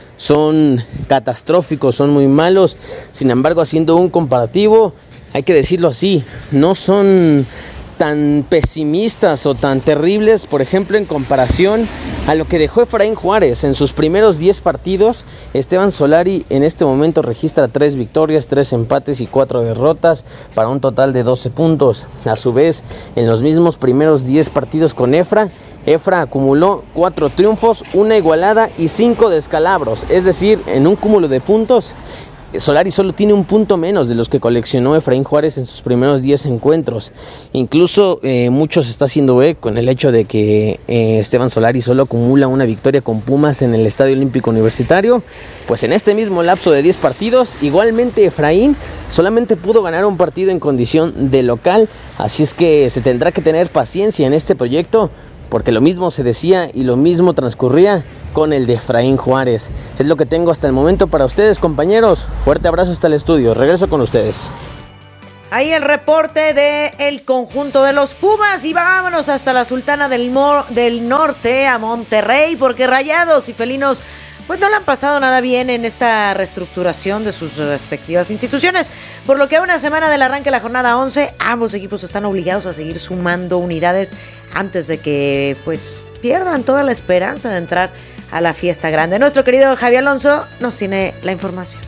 son catastróficos, son muy malos. Sin embargo, haciendo un comparativo, hay que decirlo así, no son tan pesimistas o tan terribles, por ejemplo, en comparación a lo que dejó Efraín Juárez en sus primeros diez partidos. Esteban Solari en este momento registra tres victorias, tres empates y cuatro derrotas para un total de doce puntos. A su vez, en los mismos primeros diez partidos con Efra, Efra acumuló cuatro triunfos, una igualada y cinco descalabros, es decir, en un cúmulo de puntos, Solari solo tiene un punto menos de los que coleccionó Efraín Juárez en sus primeros diez encuentros. Incluso eh, mucho se está haciendo eco en el hecho de que eh, Esteban Solari solo acumula una victoria con Pumas en el Estadio Olímpico Universitario. Pues en este mismo lapso de diez partidos, igualmente Efraín solamente pudo ganar un partido en condición de local. Así es que se tendrá que tener paciencia en este proyecto, porque lo mismo se decía y lo mismo transcurría con el de Efraín Juárez. Es lo que tengo hasta el momento para ustedes, compañeros. Fuerte abrazo hasta el estudio. Regreso con ustedes. Ahí el reporte del conjunto de los Pumas y vámonos hasta la Sultana del, Mo- del Norte, a Monterrey, porque Rayados y Felinos pues no le han pasado nada bien en esta reestructuración de sus respectivas instituciones, por lo que a una semana del arranque de la jornada once, ambos equipos están obligados a seguir sumando unidades antes de que pues pierdan toda la esperanza de entrar a la fiesta grande. Nuestro querido Javier Alonso nos tiene la información.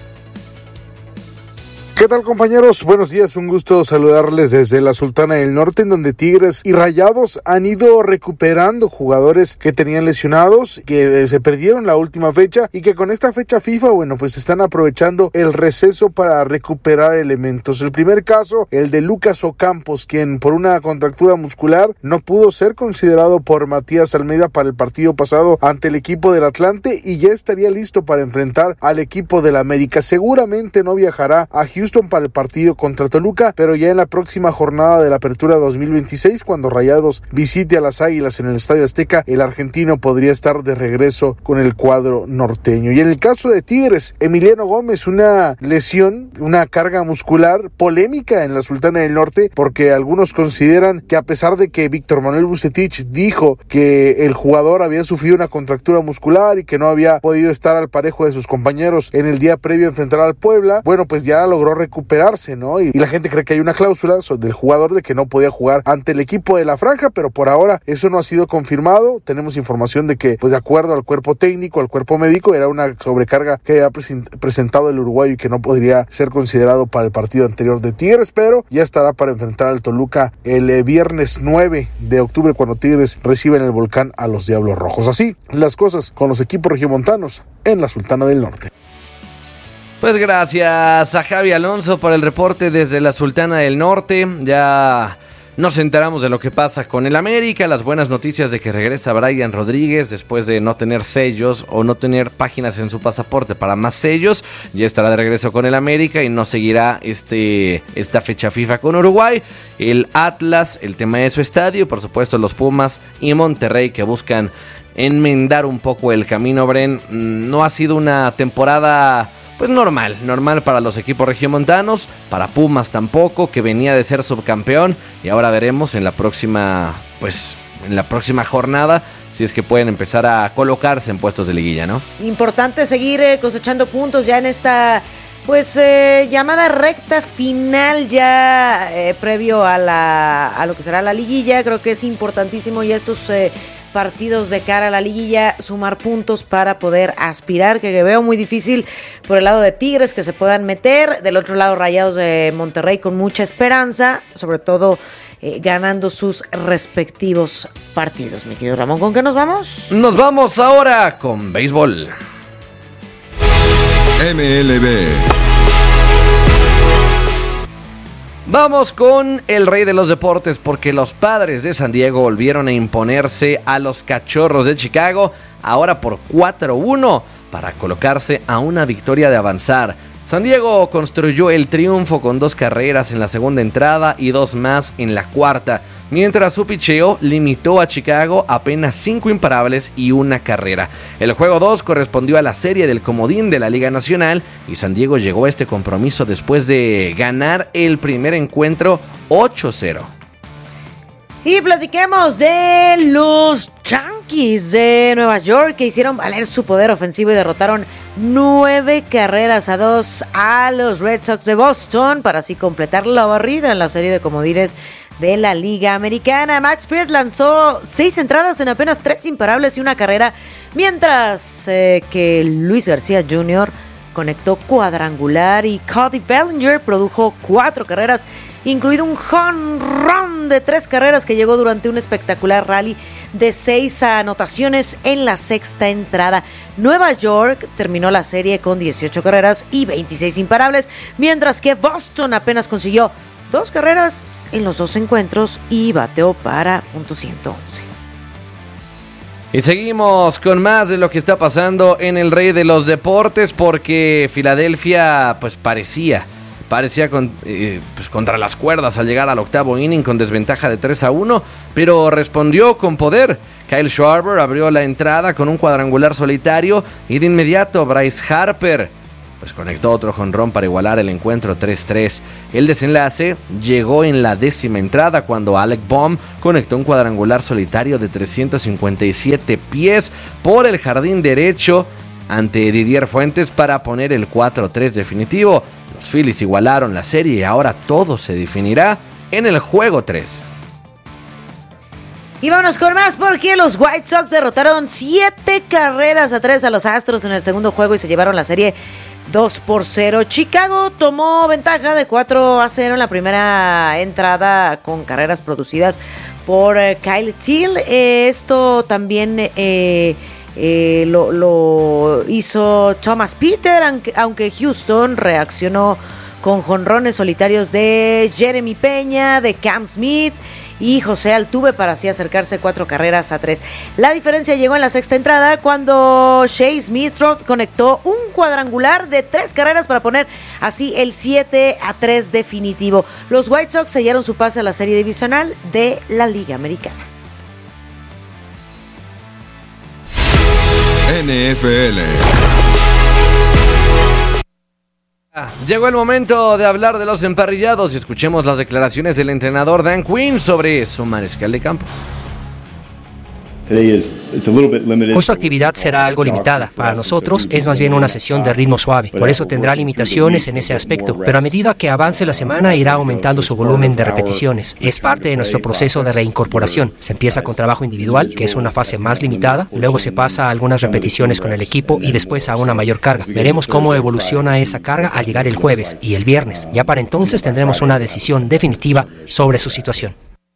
¿Qué tal, compañeros? Buenos días, un gusto saludarles desde la Sultana del Norte, en donde Tigres y Rayados han ido recuperando jugadores que tenían lesionados, que se perdieron la última fecha y que con esta fecha FIFA, bueno, pues están aprovechando el receso para recuperar elementos. El primer caso, el de Lucas Ocampos, quien por una contractura muscular no pudo ser considerado por Matías Almeida para el partido pasado ante el equipo del Atlante y ya estaría listo para enfrentar al equipo del América. Seguramente no viajará a Houston para el partido contra Toluca, pero ya en la próxima jornada de la Apertura dos mil veintiséis, cuando Rayados visite a las Águilas en el Estadio Azteca, el argentino podría estar de regreso con el cuadro norteño. Y en el caso de Tigres, Emiliano Gómez, una lesión, una carga muscular polémica en la Sultana del Norte, porque algunos consideran que a pesar de que Víctor Manuel Vucetich dijo que el jugador había sufrido una contractura muscular y que no había podido estar al parejo de sus compañeros en el día previo a enfrentar al Puebla, bueno, pues ya logró recuperarse, ¿no? Y, y la gente cree que hay una cláusula del jugador de que no podía jugar ante el equipo de la franja, pero por ahora eso no ha sido confirmado. Tenemos información de que, pues de acuerdo al cuerpo técnico, al cuerpo médico, era una sobrecarga que había presen- presentado el uruguayo y que no podría ser considerado para el partido anterior de Tigres, pero ya estará para enfrentar al Toluca el eh, viernes nueve de octubre, cuando Tigres recibe en el Volcán a los Diablos Rojos. Así las cosas con los equipos regiomontanos en la Sultana del Norte. Pues gracias a Javi Alonso por el reporte desde la Sultana del Norte. Ya nos enteramos de lo que pasa con el América, las buenas noticias de que regresa Brian Rodríguez después de no tener sellos o no tener páginas en su pasaporte para más sellos. Ya estará de regreso con el América y no seguirá este, esta fecha FIFA con Uruguay. El Atlas, el tema de su estadio, por supuesto los Pumas y Monterrey, que buscan enmendar un poco el camino. Bren, no ha sido una temporada pues normal, normal para los equipos regiomontanos, para Pumas tampoco, que venía de ser subcampeón, y ahora veremos en la próxima, pues en la próxima jornada si es que pueden empezar a colocarse en puestos de liguilla, ¿no? Importante seguir eh, cosechando puntos ya en esta pues eh, llamada recta final, ya eh, previo a la a lo que será la liguilla. Creo que es importantísimo ya estos eh, partidos de cara a la liguilla, sumar puntos para poder aspirar, que veo muy difícil por el lado de Tigres que se puedan meter, del otro lado Rayados de Monterrey con mucha esperanza, sobre todo eh, ganando sus respectivos partidos. Mi querido Ramón, ¿con qué nos vamos? Nos vamos ahora con béisbol. M L B. Vamos con el rey de los deportes, porque los Padres de San Diego volvieron a imponerse a los Cachorros de Chicago, ahora por cuatro uno, para colocarse a una victoria de avanzar. San Diego construyó el triunfo con dos carreras en la segunda entrada y dos más en la cuarta, mientras su picheo limitó a Chicago a apenas cinco imparables y una carrera. El juego dos correspondió a la serie del comodín de la Liga Nacional y San Diego llegó a este compromiso después de ganar el primer encuentro ocho cero. Y platiquemos de los Yankees de Nueva York, que hicieron valer su poder ofensivo y derrotaron nueve carreras a dos a los Red Sox de Boston para así completar la barrida en la serie de comodines de la Liga Americana. Max Fried lanzó seis entradas en apenas tres imparables y una carrera, mientras eh, que Luis García junior conectó cuadrangular y Cody Bellinger produjo cuatro carreras, incluido un home run de tres carreras que llegó durante un espectacular rally de seis anotaciones en la sexta entrada. Nueva York terminó la serie con dieciocho carreras y veintiséis imparables, mientras que Boston apenas consiguió dos carreras en los dos encuentros y bateó para punto ciento once. Y seguimos con más de lo que está pasando en el Rey de los Deportes, porque Filadelfia pues parecía, parecía con, eh, pues contra las cuerdas al llegar al octavo inning con desventaja de tres a uno, pero respondió con poder. Kyle Schwarber abrió la entrada con un cuadrangular solitario y de inmediato Bryce Harper pues conectó otro jonrón para igualar el encuentro tres tres. El desenlace llegó en la décima entrada cuando Alec Bohm conectó un cuadrangular solitario de trescientos cincuenta y siete pies por el jardín derecho ante Didier Fuentes para poner el cuatro tres definitivo. Los Phillies igualaron la serie y ahora todo se definirá en el juego tres. Y vámonos con más, porque los White Sox derrotaron siete carreras a tres a los Astros en el segundo juego y se llevaron la serie dos por cero. Chicago tomó ventaja de cuatro a cero en la primera entrada con carreras producidas por eh, Kyle Teel. Eh, esto también eh, eh, lo, lo hizo Thomas Peter, aunque, aunque Houston reaccionó con jonrones solitarios de Jeremy Peña, de Cam Smith y José Altuve para así acercarse cuatro carreras a tres. La diferencia llegó en la sexta entrada cuando Shea Smithroth conectó un cuadrangular de tres carreras para poner así el siete a tres definitivo. Los White Sox sellaron su pase a la serie divisional de la Liga Americana. N F L. Llegó el momento de hablar de los emparrillados y escuchemos las declaraciones del entrenador Dan Quinn sobre su mariscal de campo. Hoy su actividad será algo limitada. Para nosotros es más bien una sesión de ritmo suave. Por eso tendrá limitaciones en ese aspecto. Pero a medida que avance la semana irá aumentando su volumen de repeticiones. Es parte de nuestro proceso de reincorporación. Se empieza con trabajo individual, que es una fase más limitada. Luego se pasa a algunas repeticiones con el equipo y después a una mayor carga. Veremos cómo evoluciona esa carga al llegar el jueves y el viernes. Ya para entonces tendremos una decisión definitiva sobre su situación.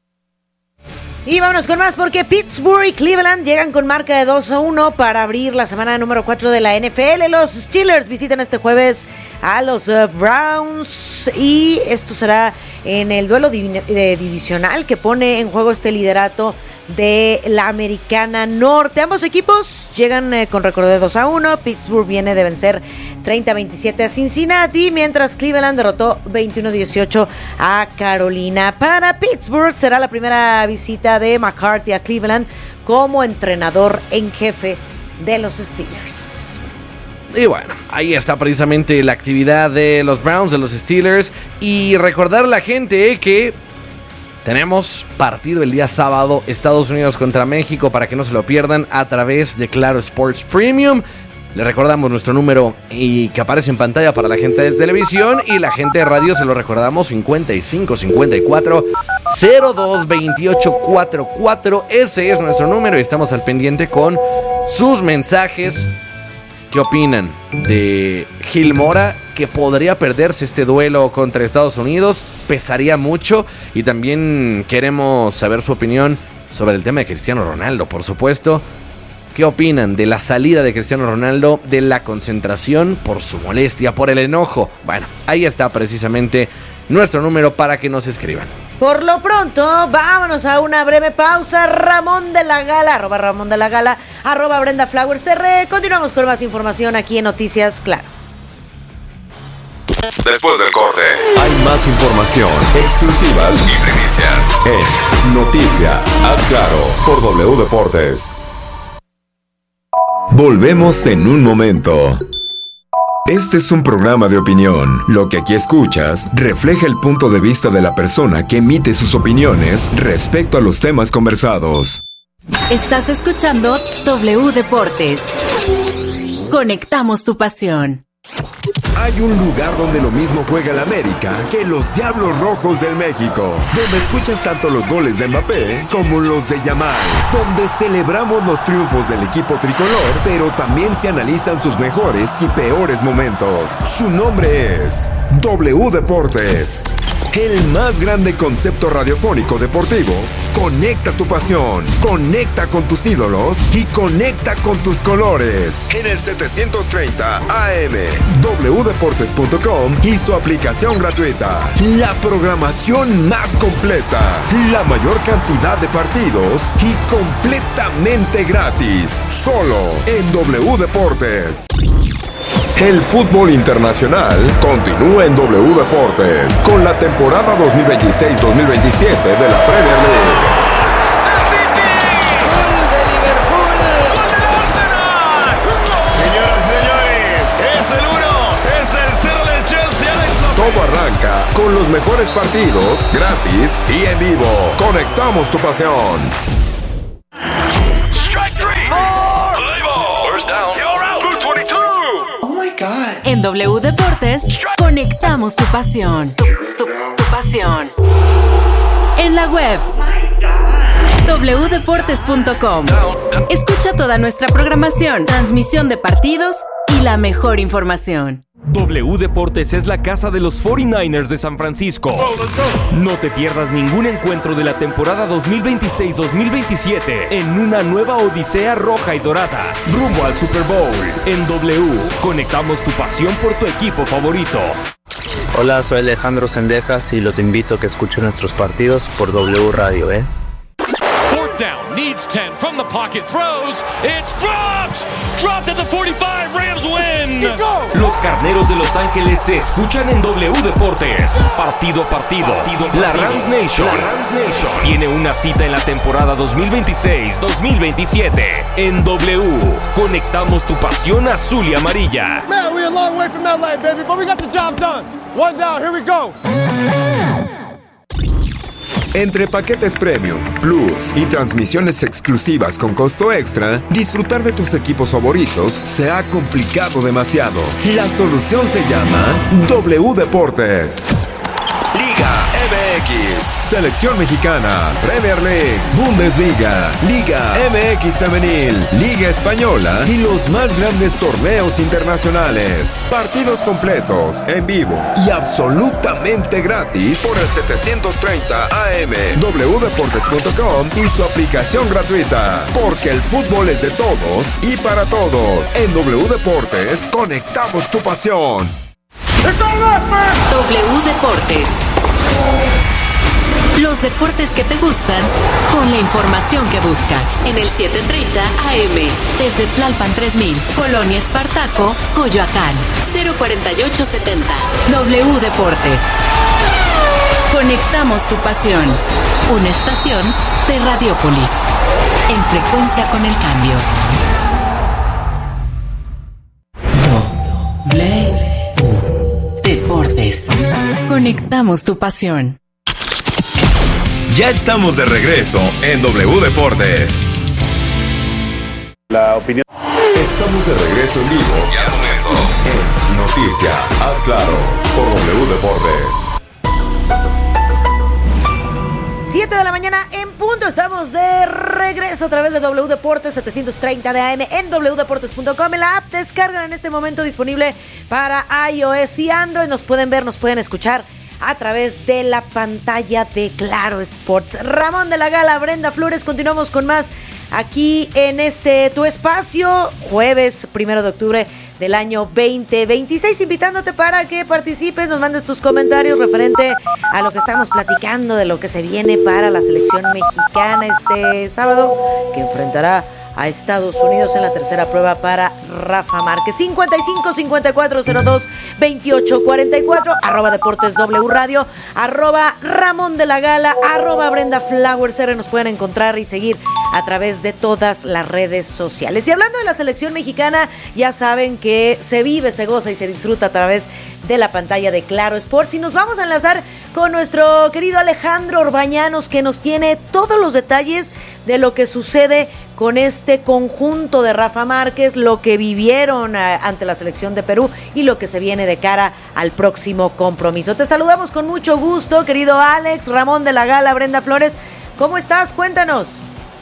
Y vámonos con más, porque Pittsburgh y Cleveland llegan con marca de dos a uno para abrir la semana número cuatro de la N F L. Los Steelers visitan este jueves a los uh, Browns y esto será en el duelo div- eh, divisional que pone en juego este liderato de la Americana Norte. Ambos equipos llegan eh, con récord de dos a uno. Pittsburgh viene de vencer treinta a veintisiete a Cincinnati, mientras Cleveland derrotó veintiuno a dieciocho a Carolina. Para Pittsburgh será la primera visita de McCarthy a Cleveland como entrenador en jefe de los Steelers. Y bueno, ahí está precisamente la actividad de los Browns, de los Steelers. Y recordar a la gente que tenemos partido el día sábado, Estados Unidos contra México, para que no se lo pierdan a través de Claro Sports Premium. Le recordamos nuestro número y que aparece en pantalla para la gente de televisión, y la gente de radio se lo recordamos: cincuenta y cinco cincuenta y cuatro cero dos veintiocho cuarenta y cuatro. Ese es nuestro número y estamos al pendiente con sus mensajes. ¿Qué opinan de Gil Mora, que podría perderse este duelo contra Estados Unidos? Pesaría mucho. Y también queremos saber su opinión sobre el tema de Cristiano Ronaldo, por supuesto. ¿Qué opinan de la salida de Cristiano Ronaldo de la concentración por su molestia, por el enojo? Bueno, ahí está precisamente nuestro número para que nos escriban. Por lo pronto, vámonos a una breve pausa. Ramón de la Gala, arroba Ramón de la Gala, arroba Brenda Flowers R. Continuamos con más información aquí en Noticias Claro. Después del corte, hay más información, exclusivas y primicias en Noticia Haz Claro por W Deportes. Volvemos en un momento. Este es un programa de opinión. Lo que aquí escuchas refleja el punto de vista de la persona que emite sus opiniones respecto a los temas conversados. Estás escuchando W Deportes. Conectamos tu pasión. Hay un lugar donde lo mismo juega el América que los Diablos Rojos del México, donde escuchas tanto los goles de Mbappé como los de Yamal, donde celebramos los triunfos del equipo tricolor, pero también se analizan sus mejores y peores momentos. Su nombre es W Deportes, el más grande concepto radiofónico deportivo. Conecta tu pasión, conecta con tus ídolos y conecta con tus colores. En el setecientos treinta A M, w deportes punto com y su aplicación gratuita. La programación más completa, la mayor cantidad de partidos y completamente gratis. Solo en W Deportes. El fútbol internacional continúa en W Deportes con la temporada dos mil veintiséis dos mil veintisiete de la Premier League. Señoras y señores, es el uno, es el cero del Chelsea. Todo arranca con los mejores partidos, gratis y en vivo. Conectamos tu pasión. En W Deportes, conectamos tu pasión. Tu, tu, tu pasión. En la web, w deportes punto com. Escucha toda nuestra programación, transmisión de partidos y la mejor información. W Deportes es la casa de los cuarenta y nueve ers de San Francisco. No te pierdas ningún encuentro de la temporada dos mil veintiséis dos mil veintisiete en una nueva odisea roja y dorada, rumbo al Super Bowl. En W, conectamos tu pasión por tu equipo favorito. Hola, soy Alejandro Sendejas y los invito a que escuchen nuestros partidos por W Radio, ¿eh? Fourth down, needs ten, from the pocket, throws, it's dropped! Dropped at the forty-five, Rams win! Los Carneros de Los Ángeles se escuchan en W Deportes. Partido a partido, partido, la Rams Nation, la Rams Nation tiene una cita en la temporada dos mil veintiséis dos mil veintisiete. En W, conectamos tu pasión azul y amarilla. Man, we're a long way from L A, baby, but we got the job done. One down, here we go. Entre paquetes premium, plus y transmisiones exclusivas con costo extra, disfrutar de tus equipos favoritos se ha complicado demasiado. La solución se llama W Deportes. Liga M X, Selección Mexicana, Premier League, Bundesliga, Liga M X Femenil, Liga Española y los más grandes torneos internacionales. Partidos completos, en vivo y absolutamente gratis por el setecientos treinta A M, w deportes punto com y su aplicación gratuita. Porque el fútbol es de todos y para todos. En W Deportes, conectamos tu pasión. W Deportes. Los deportes que te gustan con la información que buscas. En el setecientos treinta A M, desde Tlalpan tres mil, Colonia Espartaco, Coyoacán, cero cuarenta y ocho setenta. W Deportes. Conectamos tu pasión. Una estación de Radiopolis. En frecuencia con el cambio. W Deportes. Conectamos tu pasión. Ya estamos de regreso en W Deportes. La opinión. Estamos de regreso en vivo y al momento en Noticia, haz claro, por W Deportes. siete de la mañana en punto, estamos de regreso a través de W Deportes setecientos treinta de A M en w deportes punto com. En la app descargan en este momento disponible para iOS y Android. Nos pueden ver, nos pueden escuchar a través de la pantalla de Claro Sports. Ramón de la Gala, Brenda Flores, continuamos con más aquí en este tu espacio, jueves primero de octubre del año veinte veintiséis, invitándote para que participes, nos mandes tus comentarios referente a lo que estamos platicando, de lo que se viene para la selección mexicana este sábado, que enfrentará a Estados Unidos en la tercera prueba para Rafa Márquez. cincuenta y cinco, cincuenta y cuatro, cero dos, veintiocho, cuarenta y cuatro, arroba Deportes W Radio, arroba Ramón de la Gala, arroba Brenda Flowers R. Nos pueden encontrar y seguir a través de todas las redes sociales. Y hablando de la selección mexicana, ya saben que se vive, se goza y se disfruta a través de la pantalla de Claro Sports. Y nos vamos a enlazar con nuestro querido Alejandro Orbañanos, que nos tiene todos los detalles de lo que sucede con este conjunto de Rafa Márquez, lo que vivieron eh, ante la selección de Perú y lo que se viene de cara al próximo compromiso. Te saludamos con mucho gusto, querido Alex, Ramón de la Gala, Brenda Flores. ¿Cómo estás? Cuéntanos.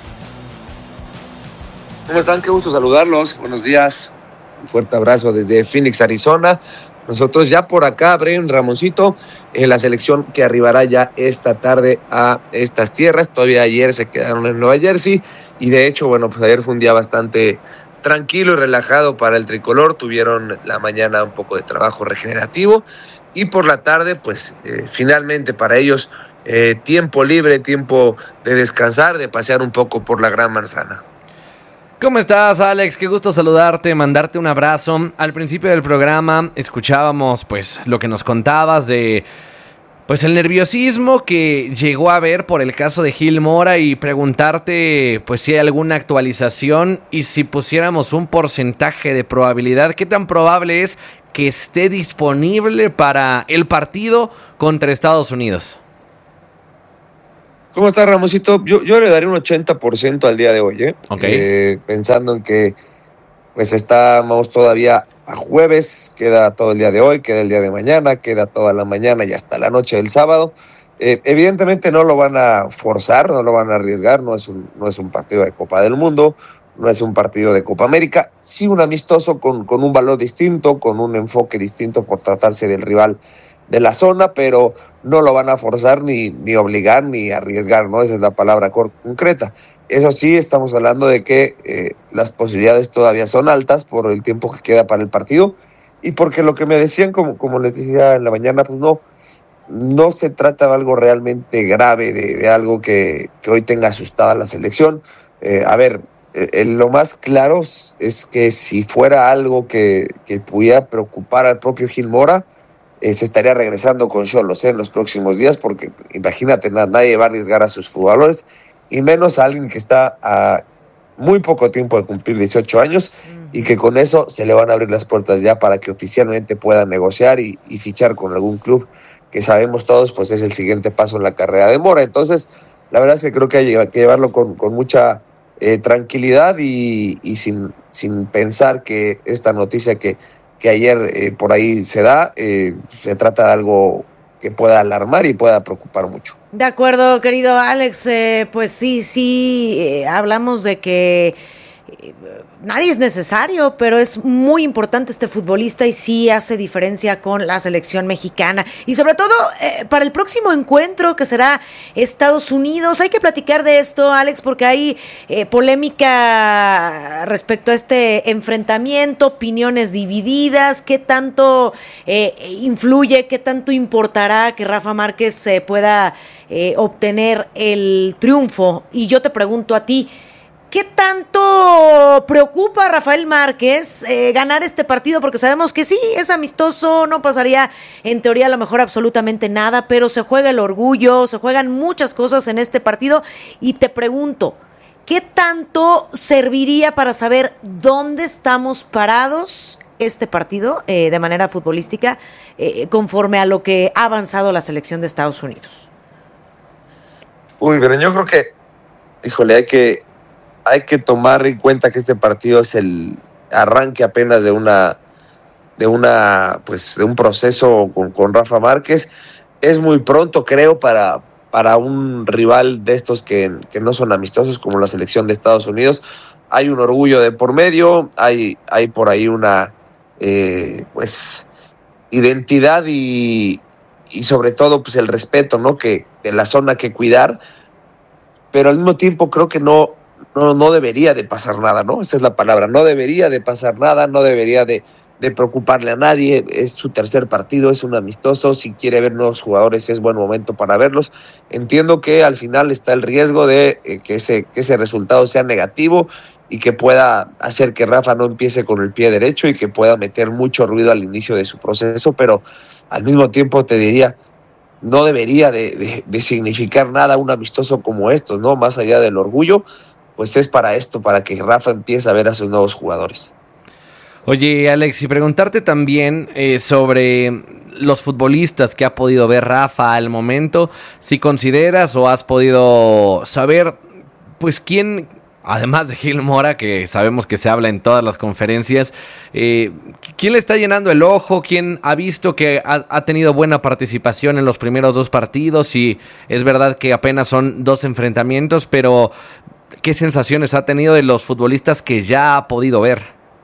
¿Cómo están? Qué gusto saludarlos. Buenos días. Un fuerte abrazo desde Phoenix, Arizona. Nosotros ya por acá, Bren, Ramoncito, en la selección que arribará ya esta tarde a estas tierras. Todavía ayer se quedaron en Nueva Jersey y de hecho, bueno, pues ayer fue un día bastante tranquilo y relajado para el tricolor. Tuvieron la mañana un poco de trabajo regenerativo y por la tarde, pues eh, finalmente para ellos eh, tiempo libre, tiempo de descansar, de pasear un poco por la Gran Manzana. ¿Cómo estás, Alex? Qué gusto saludarte, mandarte un abrazo. Al principio del programa escuchábamos pues lo que nos contabas de pues el nerviosismo que llegó a haber por el caso de Gil Mora y preguntarte pues si hay alguna actualización y si pusiéramos un porcentaje de probabilidad, ¿qué tan probable es que esté disponible para el partido contra Estados Unidos? ¿Cómo está, Ramosito? Yo, yo le daré un ochenta por ciento al día de hoy, ¿eh? Okay. Eh, pensando en que pues estamos todavía a jueves, queda todo el día de hoy, queda el día de mañana, queda toda la mañana y hasta la noche del sábado. Eh, evidentemente no lo van a forzar, no lo van a arriesgar, no es un, no es un partido de Copa del Mundo, no es un partido de Copa América, sí un amistoso con, con un valor distinto, con un enfoque distinto por tratarse del rival de la zona, pero no lo van a forzar ni, ni obligar ni arriesgar, ¿no? Esa es la palabra cor- concreta. Eso sí, estamos hablando de que eh, las posibilidades todavía son altas por el tiempo que queda para el partido y porque lo que me decían, como, como les decía en la mañana, pues no, no se trata de algo realmente grave, de, de algo que, que hoy tenga asustada a la selección. Eh, a ver, eh, lo más claro es que si fuera algo que, que pudiera preocupar al propio Gil Mora, Eh, se estaría regresando con Xolos eh, en los próximos días, porque imagínate, nadie va a arriesgar a sus jugadores, y menos a alguien que está a muy poco tiempo de cumplir dieciocho años, y que con eso se le van a abrir las puertas ya para que oficialmente pueda negociar y, y fichar con algún club, que sabemos todos, pues es el siguiente paso en la carrera de Mora. Entonces, la verdad es que creo que hay que llevarlo con, con mucha eh, tranquilidad y, y sin, sin pensar que esta noticia que que ayer eh, por ahí se da, eh, se trata de algo que pueda alarmar y pueda preocupar mucho. De acuerdo, querido Alex, eh, pues sí, sí, eh, hablamos de que eh, nadie es necesario, pero es muy importante este futbolista y sí hace diferencia con la selección mexicana. Y sobre todo, eh, para el próximo encuentro que será Estados Unidos, hay que platicar de esto, Alex, porque hay eh, polémica respecto a este enfrentamiento, opiniones divididas, qué tanto eh, influye, qué tanto importará que Rafa Márquez eh, pueda eh, obtener el triunfo. Y yo te pregunto a ti, ¿qué tanto preocupa a Rafael Márquez eh, ganar este partido? Porque sabemos que sí, es amistoso, no pasaría en teoría a lo mejor absolutamente nada, pero se juega el orgullo, se juegan muchas cosas en este partido. Y te pregunto, ¿qué tanto serviría para saber dónde estamos parados este partido eh, de manera futbolística eh, conforme a lo que ha avanzado la selección de Estados Unidos? Uy, pero yo creo que, híjole, hay que... Hay que tomar en cuenta que este partido es el arranque apenas de una, de una, pues, de un proceso con, con Rafa Márquez. Es muy pronto, creo, para, para un rival de estos que, que no son amistosos como la selección de Estados Unidos. Hay un orgullo de por medio, hay, hay por ahí una, eh, pues, identidad y, y sobre todo, pues, el respeto, ¿no? Que de la zona que cuidar, pero al mismo tiempo creo que no. No, no debería de pasar nada, ¿no? Esa es la palabra, no debería de pasar nada, no debería de, de preocuparle a nadie, es su tercer partido, es un amistoso, si quiere ver nuevos jugadores es buen momento para verlos. Entiendo que al final está el riesgo de eh, que, ese, que ese resultado sea negativo y que pueda hacer que Rafa no empiece con el pie derecho y que pueda meter mucho ruido al inicio de su proceso, pero al mismo tiempo te diría, no debería de, de, de significar nada un amistoso como estos, ¿no? Más allá del orgullo, pues es para esto, para que Rafa empiece a ver a sus nuevos jugadores. Oye, Alex, y preguntarte también eh, sobre los futbolistas que ha podido ver Rafa al momento, si consideras o has podido saber, pues quién además de Gil Mora, que sabemos que se habla en todas las conferencias, eh, ¿quién le está llenando el ojo? ¿Quién ha visto que ha, ha tenido buena participación en los primeros dos partidos? Y es verdad que apenas son dos enfrentamientos, pero ¿qué sensaciones ha tenido de los futbolistas que ya ha podido ver?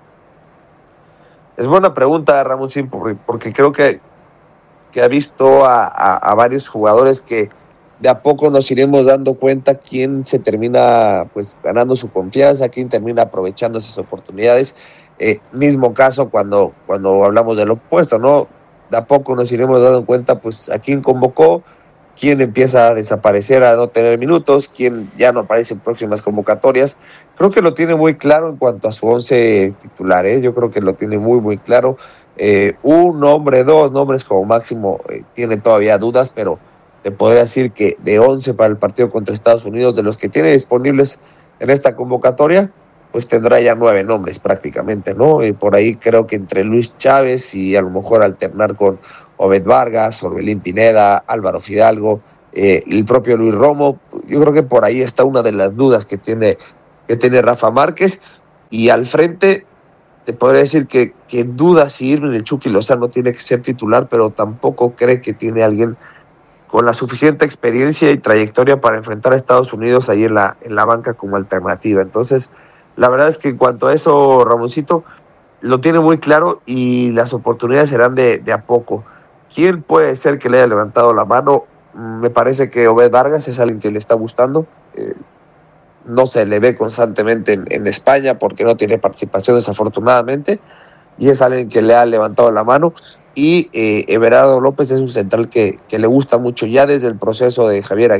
Es buena pregunta, Ramoncín, porque creo que, que ha visto a, a, a varios jugadores que de a poco nos iremos dando cuenta quién se termina pues ganando su confianza, quién termina aprovechando esas oportunidades. Eh, mismo caso cuando, cuando hablamos del opuesto, ¿no? De a poco nos iremos dando cuenta pues a quién convocó, quién empieza a desaparecer, a no tener minutos, quién ya no aparece en próximas convocatorias. Creo que lo tiene muy claro en cuanto a su once titular, ¿eh? Yo creo que lo tiene muy, muy claro. Eh, un nombre, dos nombres como máximo, eh, tiene todavía dudas, pero te podría decir que de once para el partido contra Estados Unidos, de los que tiene disponibles en esta convocatoria, pues tendrá ya nueve nombres prácticamente, ¿no? Y por ahí creo que entre Luis Chávez y a lo mejor alternar con Obed Vargas, Orbelín Pineda, Álvaro Fidalgo, eh, el propio Luis Romo, yo creo que por ahí está una de las dudas que tiene, que tiene Rafa Márquez. Y al frente te podría decir que, que duda si Irving el Chucky Lozano tiene que ser titular, pero tampoco cree que tiene alguien con la suficiente experiencia y trayectoria para enfrentar a Estados Unidos ahí en la, en la banca como alternativa. Entonces, la verdad es que en cuanto a eso, Ramoncito, lo tiene muy claro y las oportunidades serán de, de a poco. ¿Quién puede ser que le haya levantado la mano? Me parece que Obed Vargas es alguien que le está gustando. Eh, no se le ve constantemente en, en España porque no tiene participación desafortunadamente, y es alguien que le ha levantado la mano. Y eh, Everardo López es un central que, que le gusta mucho ya desde el proceso de Javier Aguirre.